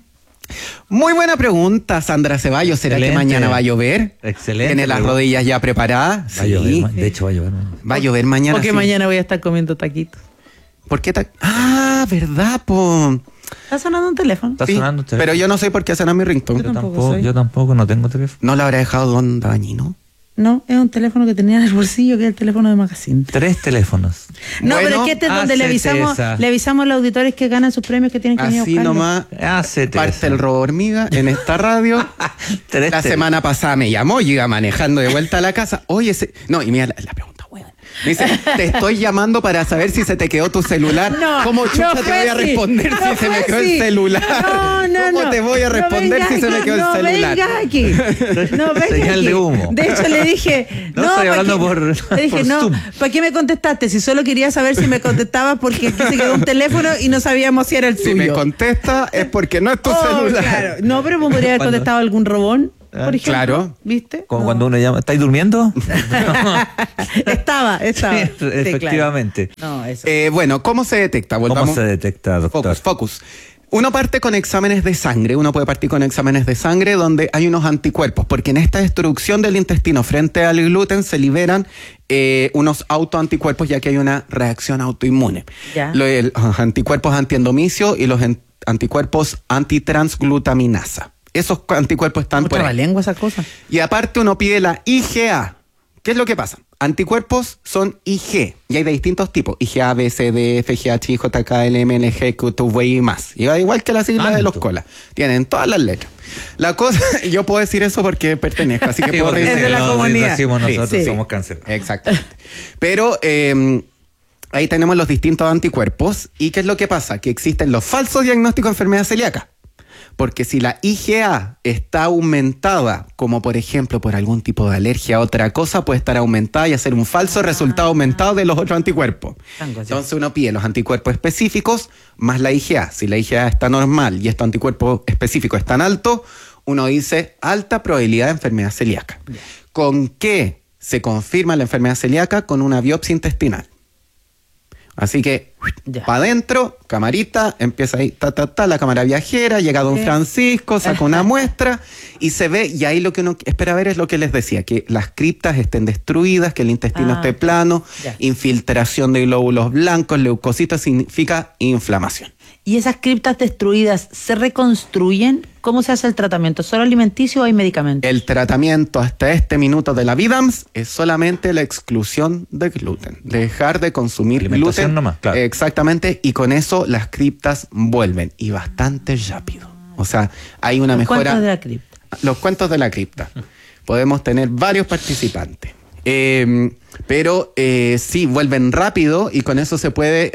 Muy buena pregunta, Sandra Ceballos. ¿Será Excelente. que mañana va a llover? Excelente. ¿Tiene las rodillas ya preparadas? Va a llover, sí. De hecho va a llover. Va a llover mañana. Porque sí. mañana voy a estar comiendo taquitos. ¿Por qué? Ta- ah, ¿verdad, po? Está sonando un teléfono. Está sí, sonando un teléfono. Pero yo no sé por qué suena mi ringtone. Yo tampoco, yo tampoco, no tengo teléfono. ¿No le habrá dejado Don Dañino? No, es un teléfono que tenía en el bolsillo, que es el teléfono de Magazine. Tres teléfonos. No, bueno, pero es que este es donde le avisamos, le avisamos a los auditores que ganan sus premios, que tienen que venir a buscarlo. Así nomás Hacete parte esa. el robo hormiga en esta radio. La teléfonos. semana pasada me llamó, yo iba manejando de vuelta a la casa. Oye, ese... no, y mira la, la pregunta, bueno. dice, te estoy llamando para saber si se te quedó tu celular. No, ¿Cómo chucha no te voy a fue responder así. si No se me fue quedó así. el celular? No, no, ¿Cómo no. te voy a No responder vengas si se me aquí, quedó no el celular? vengas aquí. No vengas Señal aquí. de humo. De hecho, le dije. No, No, estoy ¿pa' hablando qué? por- Le dije, por no, Zoom. ¿para qué me contestaste? Si solo quería saber si me contestabas porque aquí se quedó un teléfono y no sabíamos si era el Si tuyo. me contesta es porque no es tu Oh, celular. claro. No, pero me podría haber Cuando- contestado algún robón, Ah, por ejemplo. claro. ¿Viste? Como No. cuando uno llama, ¿estáis durmiendo? Estaba, estaba. Sí, Sí, claro. efectivamente. No, eso. Eh, bueno, ¿cómo se detecta? ¿Cómo Volvamos- se detecta, doctor? Focus, focus. Uno parte con exámenes de sangre, uno puede partir con exámenes de sangre donde hay unos anticuerpos, porque en esta destrucción del intestino frente al gluten se liberan eh, unos autoanticuerpos ya que hay una reacción autoinmune. Ya. Lo- el- los anticuerpos antiendomicio y los en- anticuerpos antitransglutaminasa. Esos anticuerpos están por ahí. lengua esa cosa. Y aparte uno pide la I G A. ¿Qué es lo que pasa? Anticuerpos son I G y hay de distintos tipos. I G A, B, C, D, F, G, H, I, J, K, L, M, N, G, Q, T, V y más. Y va igual que la sigla de los colas. Tienen todas las letras. La cosa, yo puedo decir eso porque pertenezco, así que Sí, puedo porque decir. Es de la no, comunidad. decimos nosotros, Sí. somos cáncer. Exactamente. Pero eh, ahí tenemos los distintos anticuerpos. ¿Y qué es lo que pasa? Que existen los falsos diagnósticos de enfermedad celíaca. Porque si la I G A está aumentada, como por ejemplo por algún tipo de alergia a otra cosa, puede estar aumentada y hacer un falso resultado aumentado de los otros anticuerpos. Entonces uno pide los anticuerpos específicos más la I G A. Si la I G A está normal y estos anticuerpos específicos están altos, uno dice alta probabilidad de enfermedad celíaca. ¿Con qué se confirma la enfermedad celíaca? Con una biopsia intestinal. Así que, para adentro, camarita, empieza ahí, ta, ta, ta, la cámara viajera, llega Don Eh. Francisco, saca una muestra y se ve, y ahí lo que uno espera ver es lo que les decía, que las criptas estén destruidas, que el intestino Ah, esté plano, ya. infiltración de glóbulos blancos, leucocitos significa inflamación. ¿Y esas criptas destruidas se reconstruyen? ¿Cómo se hace el tratamiento? ¿Solo alimenticio o hay medicamentos? El tratamiento hasta este minuto de la Vidams es solamente la exclusión de gluten. Dejar de consumir Alimentación gluten. nomás, claro. Exactamente, y con eso las criptas vuelven. Y bastante rápido. O sea, hay una Los mejora. cuentos de la cripta. Los cuentos de la cripta. Podemos tener varios participantes. Eh, pero eh, sí, vuelven rápido y con eso se puede...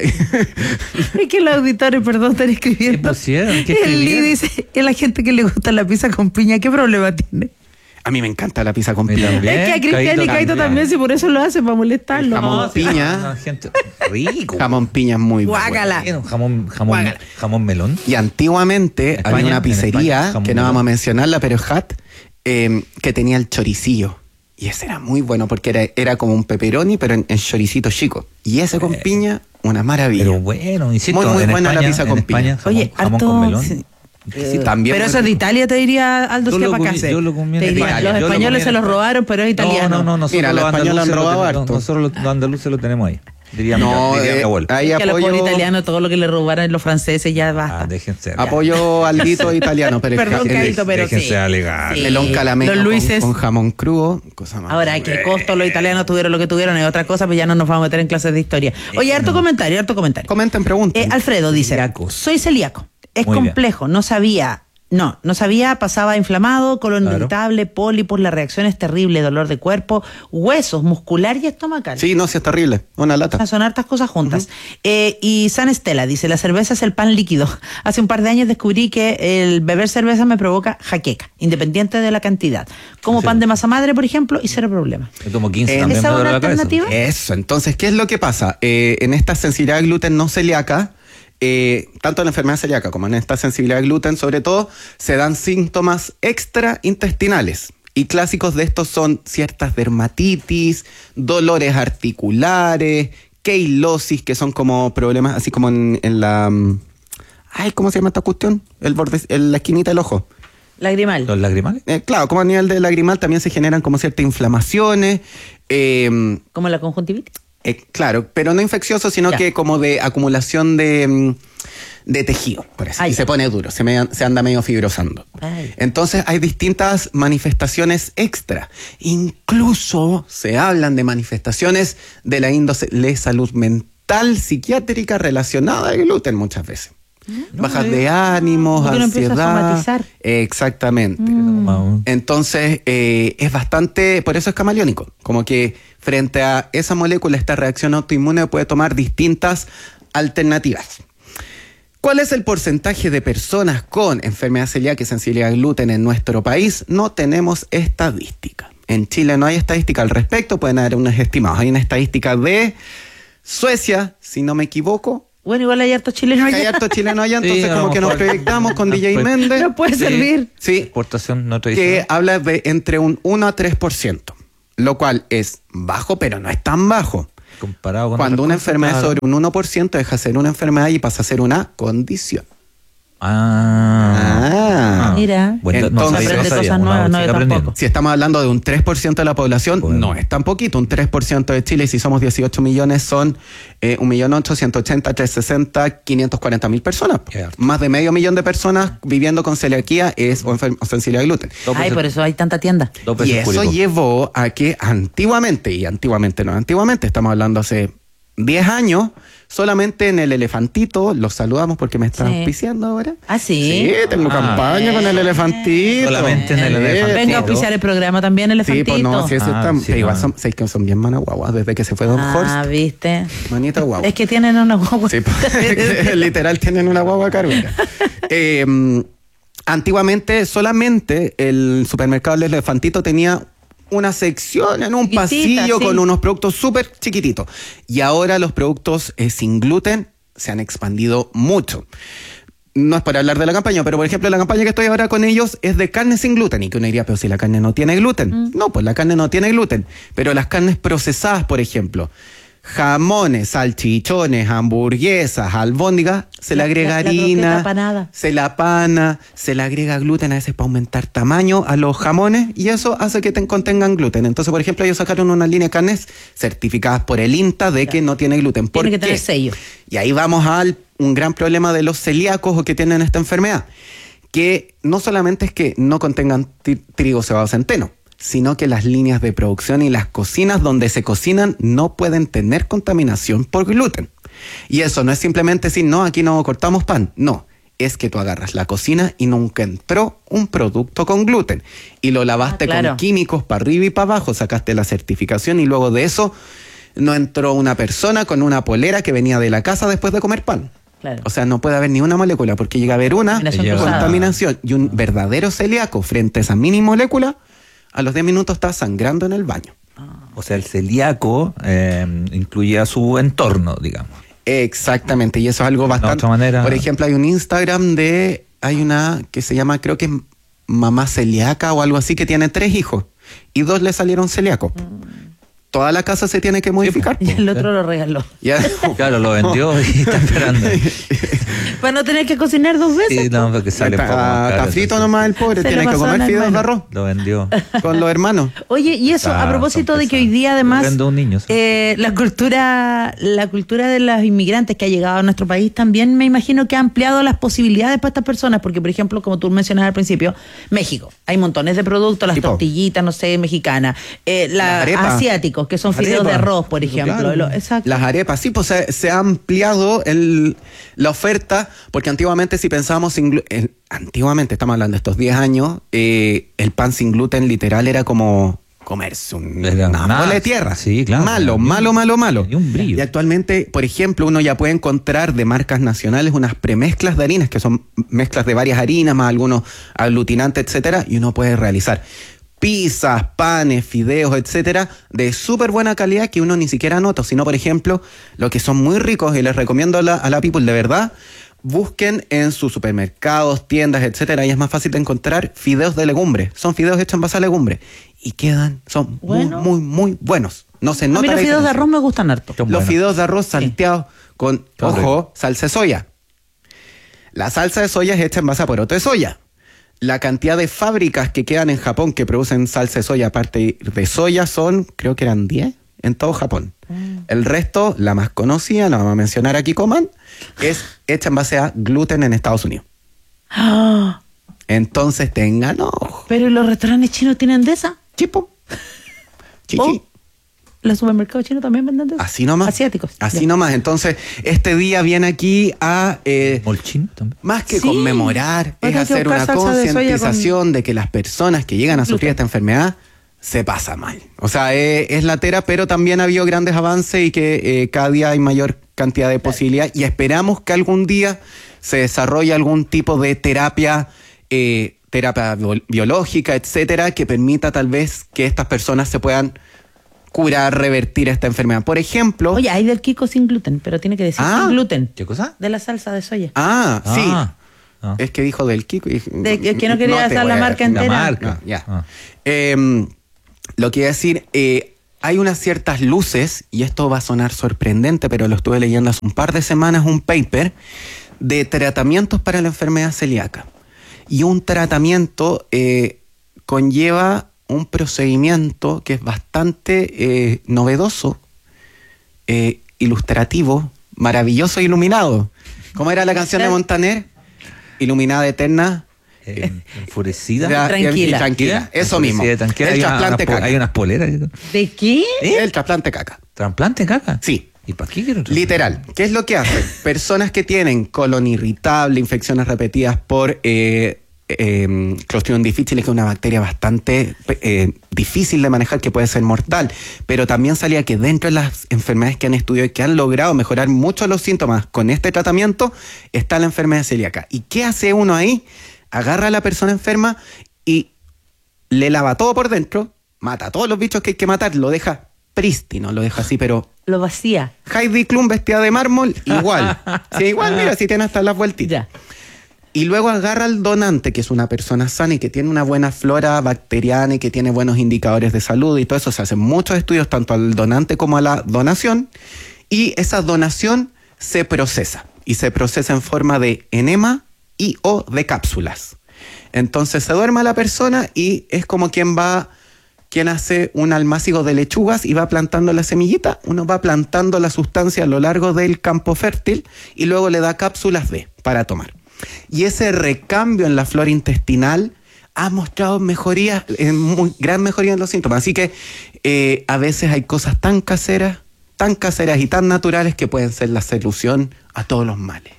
Es que los auditores, perdón, están escribiendo. ¿Qué pusieron? ¿Qué El Lee escribieron? dice, es la gente que le gusta la pizza con piña, ¿qué problema tiene? A mí me encanta la pizza con Me piña. también. Es que a Cristian y Caíto Caito también. también, si por eso lo hace, para molestarlo. Jamón No, piña. No, gente, rico. Jamón piña es muy bueno. Guácala. Bueno, jamón, jamón, Guácala. jamón melón. Y antiguamente España, había una en pizzería, España, jamón que no melón. vamos a mencionarla, pero es Hat, eh, que tenía el choricillo. Y ese era muy bueno porque era, era como un pepperoni, pero en, en choricito chico. Y ese con piña, una maravilla. Pero bueno, insisto, Muy, muy en buena la España- pizza en con España, piña. jamón- Oye, jamón harto... con melón. sí. Sí, también Pero muy eso es de rico. Italia, te diría Aldo Yo lo comí- Schepacase. yo lo comí en Te diría, España, los yo lo españoles comí se en los España. robaron, pero es italiano. No, no, no, nosotros Mira, los españoles andaluces han lo robado tenemos- harto. Nosotros los andaluces lo tenemos ahí. Diría, No, mi, diría mi eh, abuelo. ahí Es que a los apoyo, pobres italianos todo lo que le robaron los franceses ya basta. Ah, déjense. apoyo al guito italiano, pero es Perdón, que- Caito, pero sí. déjense alegar. Sí. melón calameño Los con, Luises. con jamón crudo, cosa más. Ahora, ¿qué costo los italianos tuvieron lo que tuvieron? Es otra cosa, pero ya no nos vamos a meter en clases de historia. Oye, harto comentario, harto comentario. Comenten, pregunten. Eh, Alfredo dice, Celíacos. soy celíaco. Es Muy bien. complejo, no sabía... No, no sabía, pasaba inflamado, colon Claro. irritable, pólipos, la reacción es terrible, dolor de cuerpo, huesos, muscular y estomacal. Sí, no, sí es terrible. Una lata. O sea, son hartas cosas juntas. Eh, y San Estela dice, la cerveza es el pan líquido. Hace un par de años descubrí que el beber cerveza me provoca jaqueca, independiente de la cantidad. Como Sí. pan de masa madre, por ejemplo, y cero problema. Yo tomo quince Eh, también ¿esa me es duele una la cabeza. alternativa? Eso, entonces, ¿qué es lo que pasa? Eh, en esta sensibilidad al gluten no celíaca, eh, tanto en la enfermedad celíaca como en esta sensibilidad al gluten, sobre todo, se dan síntomas extraintestinales. Y clásicos de estos son ciertas dermatitis, dolores articulares, queilosis, que son como problemas así como en, en la... mm, Ay, ¿cómo se llama esta cuestión? El borde, en la esquinita del ojo. Lagrimal. ¿Los lagrimales? Eh, claro, como a nivel de lagrimal también se generan como ciertas inflamaciones. eh, Como la conjuntivitis. Eh, claro, pero no infeccioso, sino Ya. que como de acumulación de, mm, de tejido, por eso. Ay. Y se pone duro, se, me- se anda medio fibrosando. Ay. Entonces hay distintas manifestaciones extra. Incluso se hablan de manifestaciones de la índole salud mental, psiquiátrica relacionada al gluten muchas veces. No, bajas de ánimos, porque ansiedad. No a somatizar. Exactamente. Mm. Entonces, eh, es bastante, por eso es camaleónico. Como que frente a esa molécula, esta reacción autoinmune puede tomar distintas alternativas. ¿Cuál es el porcentaje de personas con enfermedad celíaca y sensibilidad al gluten en nuestro país? No tenemos estadística. En Chile no hay estadística al respecto, pueden haber unos estimados. Hay una estadística de Suecia, si no me equivoco. Bueno, igual hay hartos chilenos allá. Hay hartos chilenos allá, entonces Sí, como que nos mejor. proyectamos con D J Méndez. No puede Sí. servir. Sí, Exportación no que tradicional. habla de entre un uno a tres por ciento, lo cual es bajo, pero no es tan bajo. Comparado con Cuando otras una cosas, enfermedad claro. sobre un uno por ciento deja de ser una enfermedad y pasa a ser una condición. Ah. Ah. Mira. Bueno, no Entonces, sabía, aprende no sabía, cosas uno nuevas, no, sigue yo aprendiendo. tampoco. Si estamos hablando de un tres por ciento de la población, Bueno. no es tan poquito. Un tres por ciento de Chile, y si somos dieciocho millones, son eh, un millón ochocientos ochenta, trescientos sesenta, quinientos cuarenta mil personas. Qué harto. Más de medio millón de personas viviendo con celiaquía es, o, enfer- o sensibilidad al gluten. Dos Ay, veces- por eso hay tanta tienda. dos Y veces eso Curicó. llevó a que antiguamente, y antiguamente no, antiguamente, estamos hablando hace diez años, solamente en el elefantito, los saludamos porque me están Sí. auspiciando ahora. ¿Ah, sí? Sí, tengo Ah. campaña con el elefantito. Solamente en el Sí, elefantito. Venga a auspiciar el programa también, Sí, elefantito. pues no, si eso Ah, está, sí, pero igual no. son, sé que son bien manas guaguas desde que se fue Don Ah, Horst. viste. Manita guagua. Es que tienen una guagua. Sí, pues, literal tienen una guagua cargada. Eh, antiguamente solamente el supermercado del elefantito tenía una sección en un Chiquitita, pasillo sí. con unos productos súper chiquititos. Y ahora los productos eh, sin gluten se han expandido mucho. No es para hablar de la campaña, pero por ejemplo la campaña que estoy ahora con ellos es de carne sin gluten. Y que uno diría, pero si la carne no tiene gluten. Mm. No, pues la carne no tiene gluten. Pero las carnes procesadas, por ejemplo, jamones, salchichones, hamburguesas, albóndigas, se le La- agrega la- la harina, croqueta panada. se la pana, se le agrega gluten a veces para aumentar tamaño a los jamones y eso hace que te contengan gluten. Entonces, por ejemplo, ellos sacaron una línea de carnes certificadas por el INTA de que no tiene gluten. ¿Por Tiene que qué? tener sello. Y ahí vamos al un gran problema de los celíacos o que tienen esta enfermedad, que no solamente es que no contengan ti- trigo, cebada o centeno, sino que las líneas de producción y las cocinas donde se cocinan no pueden tener contaminación por gluten. Y eso no es simplemente decir, no, aquí no cortamos pan. No, es que tú agarras la cocina y nunca entró un producto con gluten. Y lo lavaste Ah, claro. con químicos para arriba y para abajo, sacaste la certificación y luego de eso no entró una persona con una polera que venía de la casa después de comer pan. Claro. O sea, no puede haber ni una molécula, porque llega a haber una Contaminación Llega- cruzada. contaminación. Y un verdadero celíaco frente a esa mini molécula, a los diez minutos está sangrando en el baño. O sea, el celíaco eh, incluye a su entorno, digamos. Exactamente, y eso es algo bastante... otra manera- Por ejemplo, hay un Instagram de... Hay una que se llama, creo que es Mamá Celíaca o algo así, que tiene tres hijos. Y dos le salieron celíacos. Toda la casa se tiene que modificar. Y el otro lo regaló. Ya. Claro, lo vendió y está esperando. Para no tener que cocinar dos veces. Sí, no, porque sale un poco más Está, caro, está frito entonces. nomás el pobre, Se tiene lo que pasó comer al fideos de hermano. arroz Lo vendió. con los hermanos. Oye, y eso, Ah, a propósito son de que hoy día además Vendo un niño, sí. eh, la cultura la cultura de los inmigrantes que ha llegado a nuestro país también me imagino que ha ampliado las posibilidades para estas personas, porque por ejemplo, como tú mencionabas al principio, México, hay montones de productos, las Tipo. tortillitas, no sé, mexicanas, eh, la- Las arepas. asiáticos, que son Las fideos de arepas. arroz, por ejemplo. Claro. Lo- exacto. Las arepas, sí, pues se, se ha ampliado el, la oferta, porque antiguamente si pensábamos sin glu- eh, antiguamente, estamos hablando de estos diez años, eh, el pan sin gluten literal era como comerse un, Era una nada. bola de tierra. Sí, claro. Malo, Ni un- malo, malo, malo. ni un brillo. Y actualmente, por ejemplo, uno ya puede encontrar de marcas nacionales unas premezclas de harinas, que son mezclas de varias harinas, más algunos aglutinantes, etcétera, y uno puede realizar pizzas, panes, fideos, etcétera, de súper buena calidad que uno ni siquiera nota, sino, por ejemplo, los que son muy ricos, y les recomiendo a la, a la people, de verdad, busquen en sus supermercados, tiendas, etcétera, y es más fácil de encontrar fideos de legumbre. Son fideos hechos en base a legumbre y quedan, son Bueno. muy, muy, muy buenos. No se A nota mí la los fideos de diferencia. arroz me gustan harto. Son Los buenos. fideos de arroz salteados con, Qué ojo, rico. salsa de soya. La salsa de soya es hecha en base a poroto de soya. La cantidad de fábricas que quedan en Japón que producen salsa de soya aparte de soya son, creo que eran diez en todo Japón. El resto, la más conocida, la vamos a mencionar aquí, coman, es hecha en base a gluten en Estados Unidos. Ah, Entonces tengan ojo. pero ¿y los restaurantes chinos tienen de esa? Chipo. Chichi. Oh, los supermercados chinos también venden de eso. Así nomás. Asiáticos. Así Ya. nomás. Entonces, este día viene aquí a... Eh, ¿Molchín también? más que Sí. conmemorar, Voy es a tener que hacer buscar una salsa de soya concientización de que las personas que llegan a sufrir gluten. esta enfermedad se pasa mal. O sea, es, es latera, pero también ha habido grandes avances y que eh, cada día hay mayor cantidad de posibilidades y esperamos que algún día se desarrolle algún tipo de terapia, eh, terapia bio- biológica, etcétera, que permita tal vez que estas personas se puedan curar, revertir esta enfermedad. Por ejemplo... Oye, hay del Kiko sin gluten, pero tiene que decir Ah. sin gluten. ¿Qué cosa? De la salsa de soya. Ah, sí. Ah. Ah. Es que dijo del Kiko. y- De que- que no quería te dar voy la a- marca la entera. marca, ya. Ah. Eh, lo que iba a decir, eh, hay unas ciertas luces, y esto va a sonar sorprendente, pero lo estuve leyendo hace un par de semanas, un paper de tratamientos para la enfermedad celíaca. Y un tratamiento eh, conlleva un procedimiento que es bastante eh, novedoso, eh, ilustrativo, maravilloso, iluminado. ¿Cómo era la canción de Montaner? Iluminada eterna. Eh, enfurecida. Ya, y- y Tranquila. tranquila. Eso mismo. Enfurecida, tranquila. El Hay una- trasplante unas po- caca. Hay unas poleras. ¿De qué? El trasplante caca. ¿Trasplante caca? Sí. ¿Y para qué quiero trasplante? Literal. ¿Qué es lo que hace? Personas que tienen colon irritable, infecciones repetidas por eh, eh, Clostridium difficile, que es una bacteria bastante eh, difícil de manejar, que puede ser mortal. Pero también salía que dentro de las enfermedades que han estudiado y que han logrado mejorar mucho los síntomas con este tratamiento, está la enfermedad celíaca. ¿Y qué hace uno ahí? Agarra a la persona enferma y le lava todo por dentro, mata a todos los bichos que hay que matar, lo deja prístino, lo deja así, pero... Lo vacía. Heidi Klum vestida de mármol, igual. Sí, igual, mira, si tiene hasta las vueltitas. Ya. Y luego agarra al donante, que es una persona sana y que tiene una buena flora bacteriana y que tiene buenos indicadores de salud y todo eso. Se hacen muchos estudios tanto al donante como a la donación. Y esa donación se procesa. Y se procesa en forma de enema y o de cápsulas. Entonces se duerme la persona y es como quien va... quien hace un almácigo de lechugas y va plantando la semillita, uno va plantando la sustancia a lo largo del campo fértil y luego le da cápsulas de para tomar. Y ese recambio en la flora intestinal ha mostrado mejoría, en muy, gran mejoría en los síntomas. Así que eh, a veces hay cosas tan caseras, tan caseras y tan naturales que pueden ser la solución a todos los males.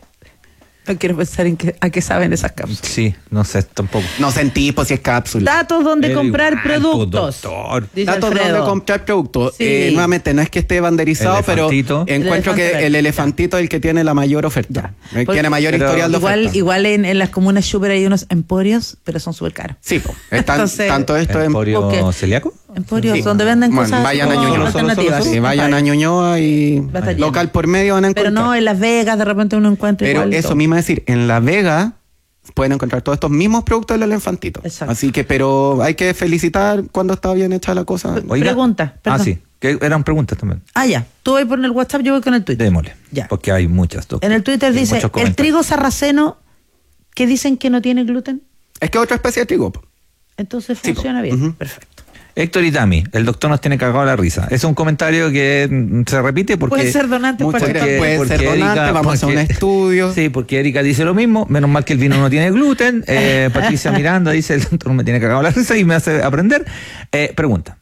No quiero pensar en qué, a qué saben esas cápsulas. Sí, no sé, tampoco. No sentí, pues si es cápsula. Datos donde Pero comprar igual, productos. doctor. Dice Datos de Alfredo. dónde comprar productos. Sí. Eh, nuevamente, no es que esté banderizado, pero Elefantito. encuentro El que elefante el verde. elefantito es el que tiene la mayor oferta. El que Porque- tiene mayor pero historial de Igual, oferta. igual en, en las comunas super hay unos emporios, pero son súper caros. Sí, po. Están, Entonces- tanto esto en... ¿Emporio porque- celíaco? Emporios Sí. donde venden Bueno, cosas vayan a como Ñuñoa. alternativas. Sí, vayan a Ñuñoa y Va a estar lleno. local por medio van a Pero encontrar. no, en Las Vegas de repente uno encuentra Pero igual y eso todo. mismo es decir, en La Vega pueden encontrar todos estos mismos productos del elefantito. Exacto. Así que, pero hay que felicitar cuando está bien hecha la cosa. Oiga. Pregunta, Ah, perdón. sí. Que eran preguntas también. Ah, ya. Tú vas por el WhatsApp, yo voy con el Twitter. Démosle. Ya. Porque hay muchas, doctor. En el Twitter Y dice, muchos el comentarios. trigo sarraceno, que dicen que no tiene gluten, Es que es otra especie de trigo. po. entonces Sí, po. funciona bien. Ujú. Perfecto. Héctor Itami, el doctor nos tiene cagado la risa. Es un comentario que mm, se repite porque... Puede ser donante Muchas para gracias. el Puede porque ser donante, Erika- vamos a hacer un porque- estudio. Sí, porque Erika dice lo mismo. Menos mal que el vino no tiene gluten. Eh, Patricia Miranda dice, el doctor me tiene cagado la risa y me hace aprender. Eh, pregunta.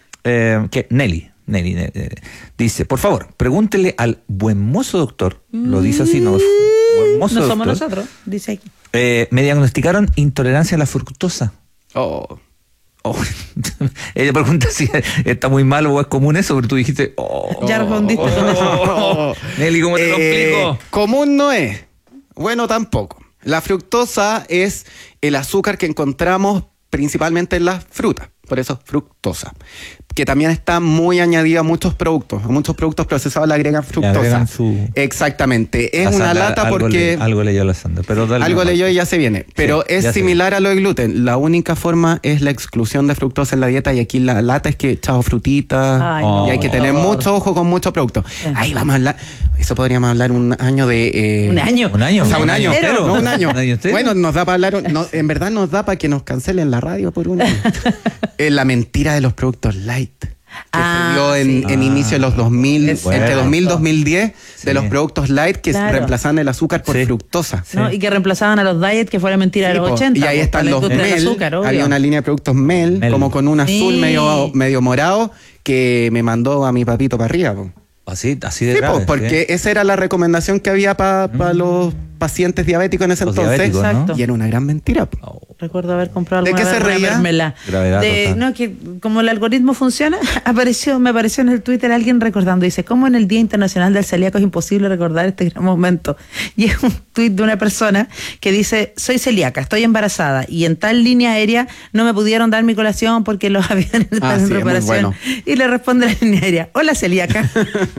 Eh, que Nelly, Nelly eh, dice, por favor, pregúntele al buen mozo doctor. Lo dice así, no. Buen mozo No somos doctor. nosotros, dice aquí. Eh, me diagnosticaron intolerancia a la fructosa. Oh. Oh. Ella pregunta si está muy malo o es común eso, pero tú dijiste, oh, Ya respondiste con eso. Nelly, ¿cómo te lo Eh, explico? común no es. Bueno, tampoco. La fructosa es el azúcar que encontramos principalmente en las frutas. Por eso fructosa. Que también está muy añadida a muchos productos. A muchos productos procesados le agregan fructosa. agregan su- Exactamente. Es La una Sandra, lata algo porque... le- algo leyó la Sandra, pero dale Algo nomás. leyó y ya se viene. Pero Sí, es ya se similar a lo de gluten. La única forma es la exclusión de fructosa en la dieta y aquí la lata es que echado frutita Ay, y no, hay que por tener favor. mucho ojo con mucho producto. Ahí vamos a hablar. Eso podríamos hablar un año de... eh, Un año. Un año. O sea, un año. entero. No, un año. Un año entero. Bueno, nos da para hablar... un- no, en verdad nos da para que nos cancelen la radio por un año. Eh, la mentira de los productos light. que Ah, se dio en, sí. en inicio de los dos mil, Es entre cierto. dos mil y dos mil diez, Sí. de los productos light que Claro. reemplazaban el azúcar por Sí. fructosa. ¿no? Y que reemplazaban a los diet, que fue la mentira de Sí, los po. ochenta. y ahí po, están para la los industria del Mel. azúcar, obvio. Había una línea de productos Mel, Mel. como con un azul Sí. medio, medio morado, que me mandó a mi papito para arriba. Po. Así, así de Sí, grave. po, porque ¿sí? esa era la recomendación que había para los pacientes diabéticos en ese Los entonces. diabéticos, ¿no? Exacto. Y era una gran mentira. Po. Recuerdo haber comprado ¿De alguna qué se vez una reía? mermelada. Gravedad De- total. no, que como el algoritmo funciona, apareció, me apareció en el Twitter alguien recordando, dice, ¿cómo en el Día Internacional del Celíaco es imposible recordar este gran momento? Y es un tuit de una persona que dice, soy celíaca, estoy embarazada y en tal línea aérea no me pudieron dar mi colación porque los aviones están Ah, en sí, es muy preparación. bueno. Y le responde la línea aérea, hola celíaca.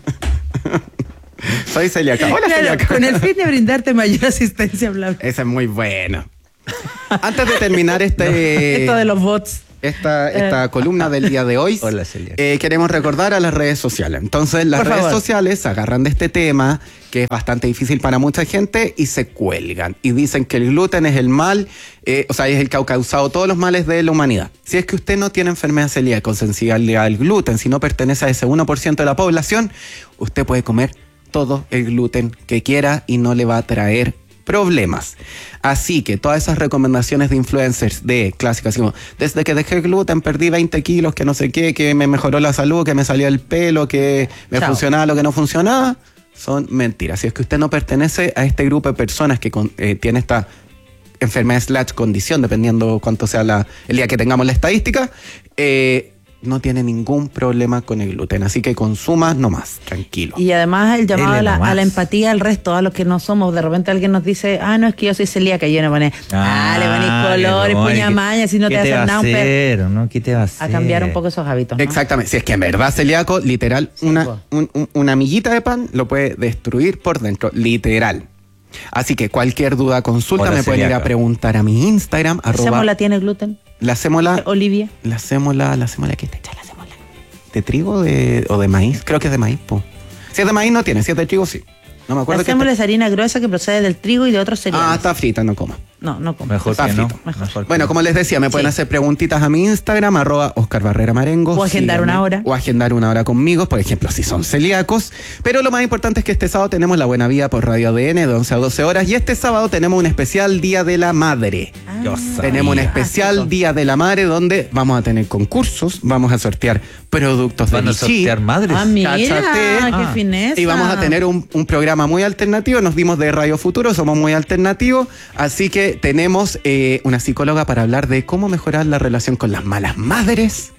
Soy celíaca. Hola, Claro, celíaca. con el fin de brindarte mayor asistencia, bla, bla. Ese es muy bueno. Antes de terminar este... Esto de los bots. esta, esta columna del día de hoy, Hola, Celia. eh, queremos recordar a las redes sociales. Entonces, las Por redes favor. sociales se agarran de este tema, que es bastante difícil para mucha gente, y se cuelgan. Y dicen que el gluten es el mal, eh, o sea, es el que ha causado todos los males de la humanidad. Si es que usted no tiene enfermedad celíaca o sensibilidad al gluten, si no pertenece a ese uno por ciento de la población, usted puede comer todo el gluten que quiera y no le va a traer problemas. Así que todas esas recomendaciones de influencers de clásicas, así como, desde que dejé el gluten perdí veinte kilos, que no sé qué, que me mejoró la salud, que me salió el pelo, que me Chao. funcionaba lo que no funcionaba, son mentiras. Si es que usted no pertenece a este grupo de personas que con, eh, tiene esta enfermedad slash condición, dependiendo cuánto sea la, el día que tengamos la estadística, eh, no tiene ningún problema con el gluten. Así que consuma nomás, tranquilo. Y además el llamado Dele a la, nomás. a la empatía al resto, a los que no somos. De repente alguien nos dice, ah, no, es que yo soy celíaca, y yo no pone, ah, le ponís color y no, puña ¿qué- maña, si no te ¿qué va a hacer nada, un pe- hacer, ¿no? ¿Qué te va a hacer? a cambiar un poco esos hábitos. ¿no? Exactamente. Si es que en verdad celíaco, literal, Sí, una, po. un- un- una miguita de pan lo puede destruir por dentro, literal. Así que cualquier duda, consulta, Hola, me pueden ir a celíaca. preguntar a mi Instagram, ¿La arroba sémola tiene gluten? la sémola, Olivia. la sémola, la sémola, ¿qué te echa la sémola? ¿De trigo de, o de maíz? Creo que es de maíz, po. Si es de maíz no tiene, si es de trigo sí. No me acuerdo La que sémola es harina gruesa que procede del trigo y de otros cereales. Ah, está frita, no coma. No, no como. Mejor Está que no. frito. Mejor que Bueno, no. como les decía, me pueden Sí. hacer preguntitas a mi Instagram, arroba Oscar Barrera Marengo. O agendar Síganme. una hora. O agendar una hora conmigo, por ejemplo, si son celíacos. Pero lo más importante es que este sábado tenemos La Buena Vida por Radio A D N de once a doce horas. Y este sábado tenemos un especial Día de la Madre. Ah, Yo sabía. Tenemos un Ah, especial sí, Día de la Madre donde vamos a tener concursos, vamos a sortear productos de ¿Van a Vichy. sortear madres? Ah, mira, Cáchate. qué Ah. fineza. Y vamos a tener un, un programa muy alternativo. Nos dimos de Radio Futuro, somos muy alternativos. Así que tenemos eh, una psicóloga para hablar de cómo mejorar la relación con las malas madres.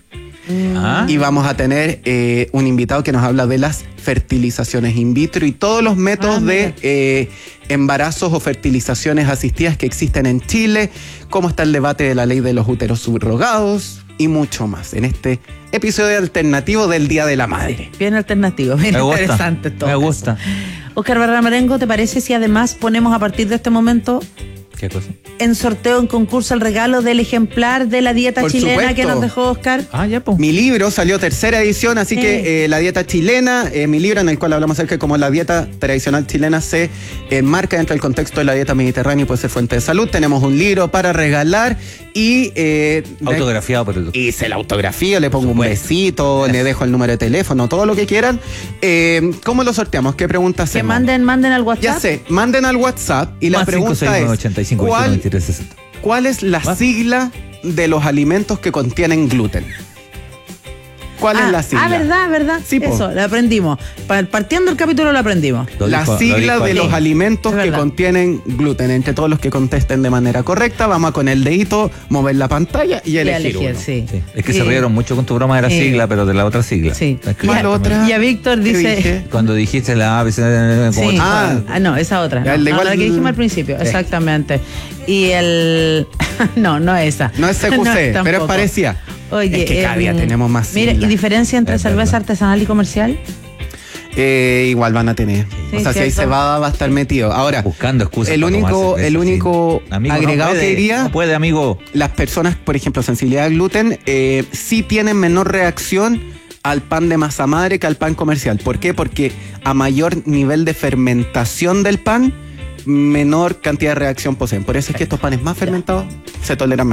Ah. Y vamos a tener eh, un invitado que nos habla de las fertilizaciones in vitro y todos los métodos Ah, de mira. eh, embarazos o fertilizaciones asistidas que existen en Chile, cómo está el debate de la ley de los úteros subrogados y mucho más en este episodio alternativo del Día de la Madre. Bien alternativo, bien Me gusta. interesante todo. Me gusta. Oscar Barra Marengo, ¿te parece si además ponemos a partir de este momento ¿Qué cosa? en sorteo, en concurso, el regalo del ejemplar de la dieta Por chilena supuesto. que nos dejó Oscar? Ah, ya, pues. Mi libro salió tercera edición, así Sí. que eh, la dieta chilena, eh, mi libro en el cual hablamos acerca de cómo la dieta tradicional chilena se enmarca dentro del contexto de la dieta mediterránea y puede ser fuente de salud. Tenemos un libro para regalar y... eh, de- Autografiado por el doctor. Hice la autografía, le pongo un supuesto. besito, le dejo el número de teléfono, todo lo que quieran. Eh, ¿Cómo lo sorteamos? ¿Qué pregunta Que hacemos? manden, manden al WhatsApp. Ya sé, manden al WhatsApp y la Más pregunta cinco seis nueve es, ochenta y cinco ¿cuál, veintidós veintitrés sesenta. ¿cuál es la Más. sigla de los alimentos que contienen gluten? ¿Cuál ah, es la sigla? Ah, verdad, verdad. Sí, po. Eso, lo aprendimos. Pa- Partiendo el capítulo lo aprendimos. Lo La dijo- lo sigla dijo de él. los Sí, alimentos es que verdad. contienen gluten. Entre todos los que contesten de manera correcta, vamos a con el dedito mover la pantalla y Y elegir elegir, uno. sí. Sí. Es que Sí. se rieron mucho con tu broma de la Sí. sigla, pero de la otra sigla. Sí. Es que- ¿Cuál Y a- otra? Y a Víctor ¿Qué dice. dije? Cuando dijiste la A, B, C, D, como- Sí. Ah. Ah, no, esa otra. Ya, No, el de no, igual- la que dijimos al principio, Sí. exactamente. Y el. no, no esa. No es C Q C, pero es tampoco. parecida. Oye, Es que cada em, día tenemos más Mira, ¿y siglas. diferencia entre Es cerveza verdad. artesanal y comercial? Eh, igual van a tener. Sí, o sea, si hay cierto. cebada va a estar metido. Ahora, Buscando excusas. el para tomar único, cerveza, el sí. único Amigo, no agregado puede, que diría, No puede, amigo. las personas, por ejemplo, sensibilidad al gluten, eh, sí tienen menor reacción al pan de masa madre que al pan comercial. ¿Por qué? Porque a mayor nivel de fermentación del pan, menor cantidad de reacción poseen. Por eso es que estos panes más fermentados se toleran mejor.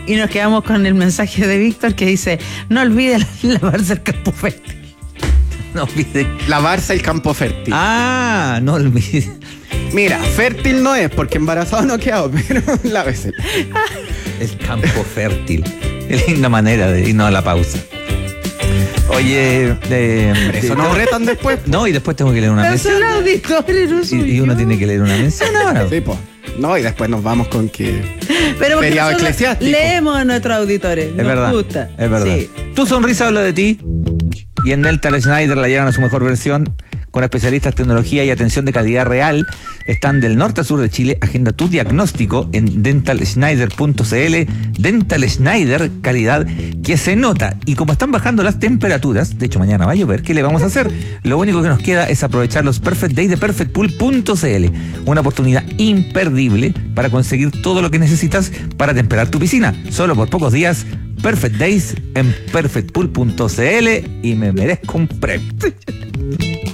Y nos quedamos con el mensaje de Víctor que dice, no olvide lavarse el campo fértil. No olvide. Lavarse el campo fértil. Ah, no olvide. Mira, fértil no es porque embarazado no quedado, pero lávese. El campo fértil. Qué linda manera de irnos a la pausa. Oye, de, eso de, nos no, retan después. No, y después tengo que leer una Pero mención. son auditores, no soy Y, y uno yo. tiene que leer una mención ahora. Sí, pues. No, y después nos vamos con que. Pero porque feriado nosotros eclesiástico. leemos a nuestros auditores. Es nos verdad. gusta. Es verdad. Sí. Tu sonrisa habla de ti. Y en Dental Schneider la llevan a su mejor versión. Con especialistas, tecnología y atención de calidad real. Están del norte a sur de Chile. Agenda tu diagnóstico en dental schneider punto c l. Dental Schneider, calidad que se nota. Y como están bajando las temperaturas, de hecho mañana va a llover, ¿qué le vamos a hacer? Lo único que nos queda es aprovechar los Perfect Days de perfect pool punto c l. Una oportunidad imperdible para conseguir todo lo que necesitas para temperar tu piscina. Solo por pocos días. Perfect Days en perfect pool punto c l y me merezco un premio.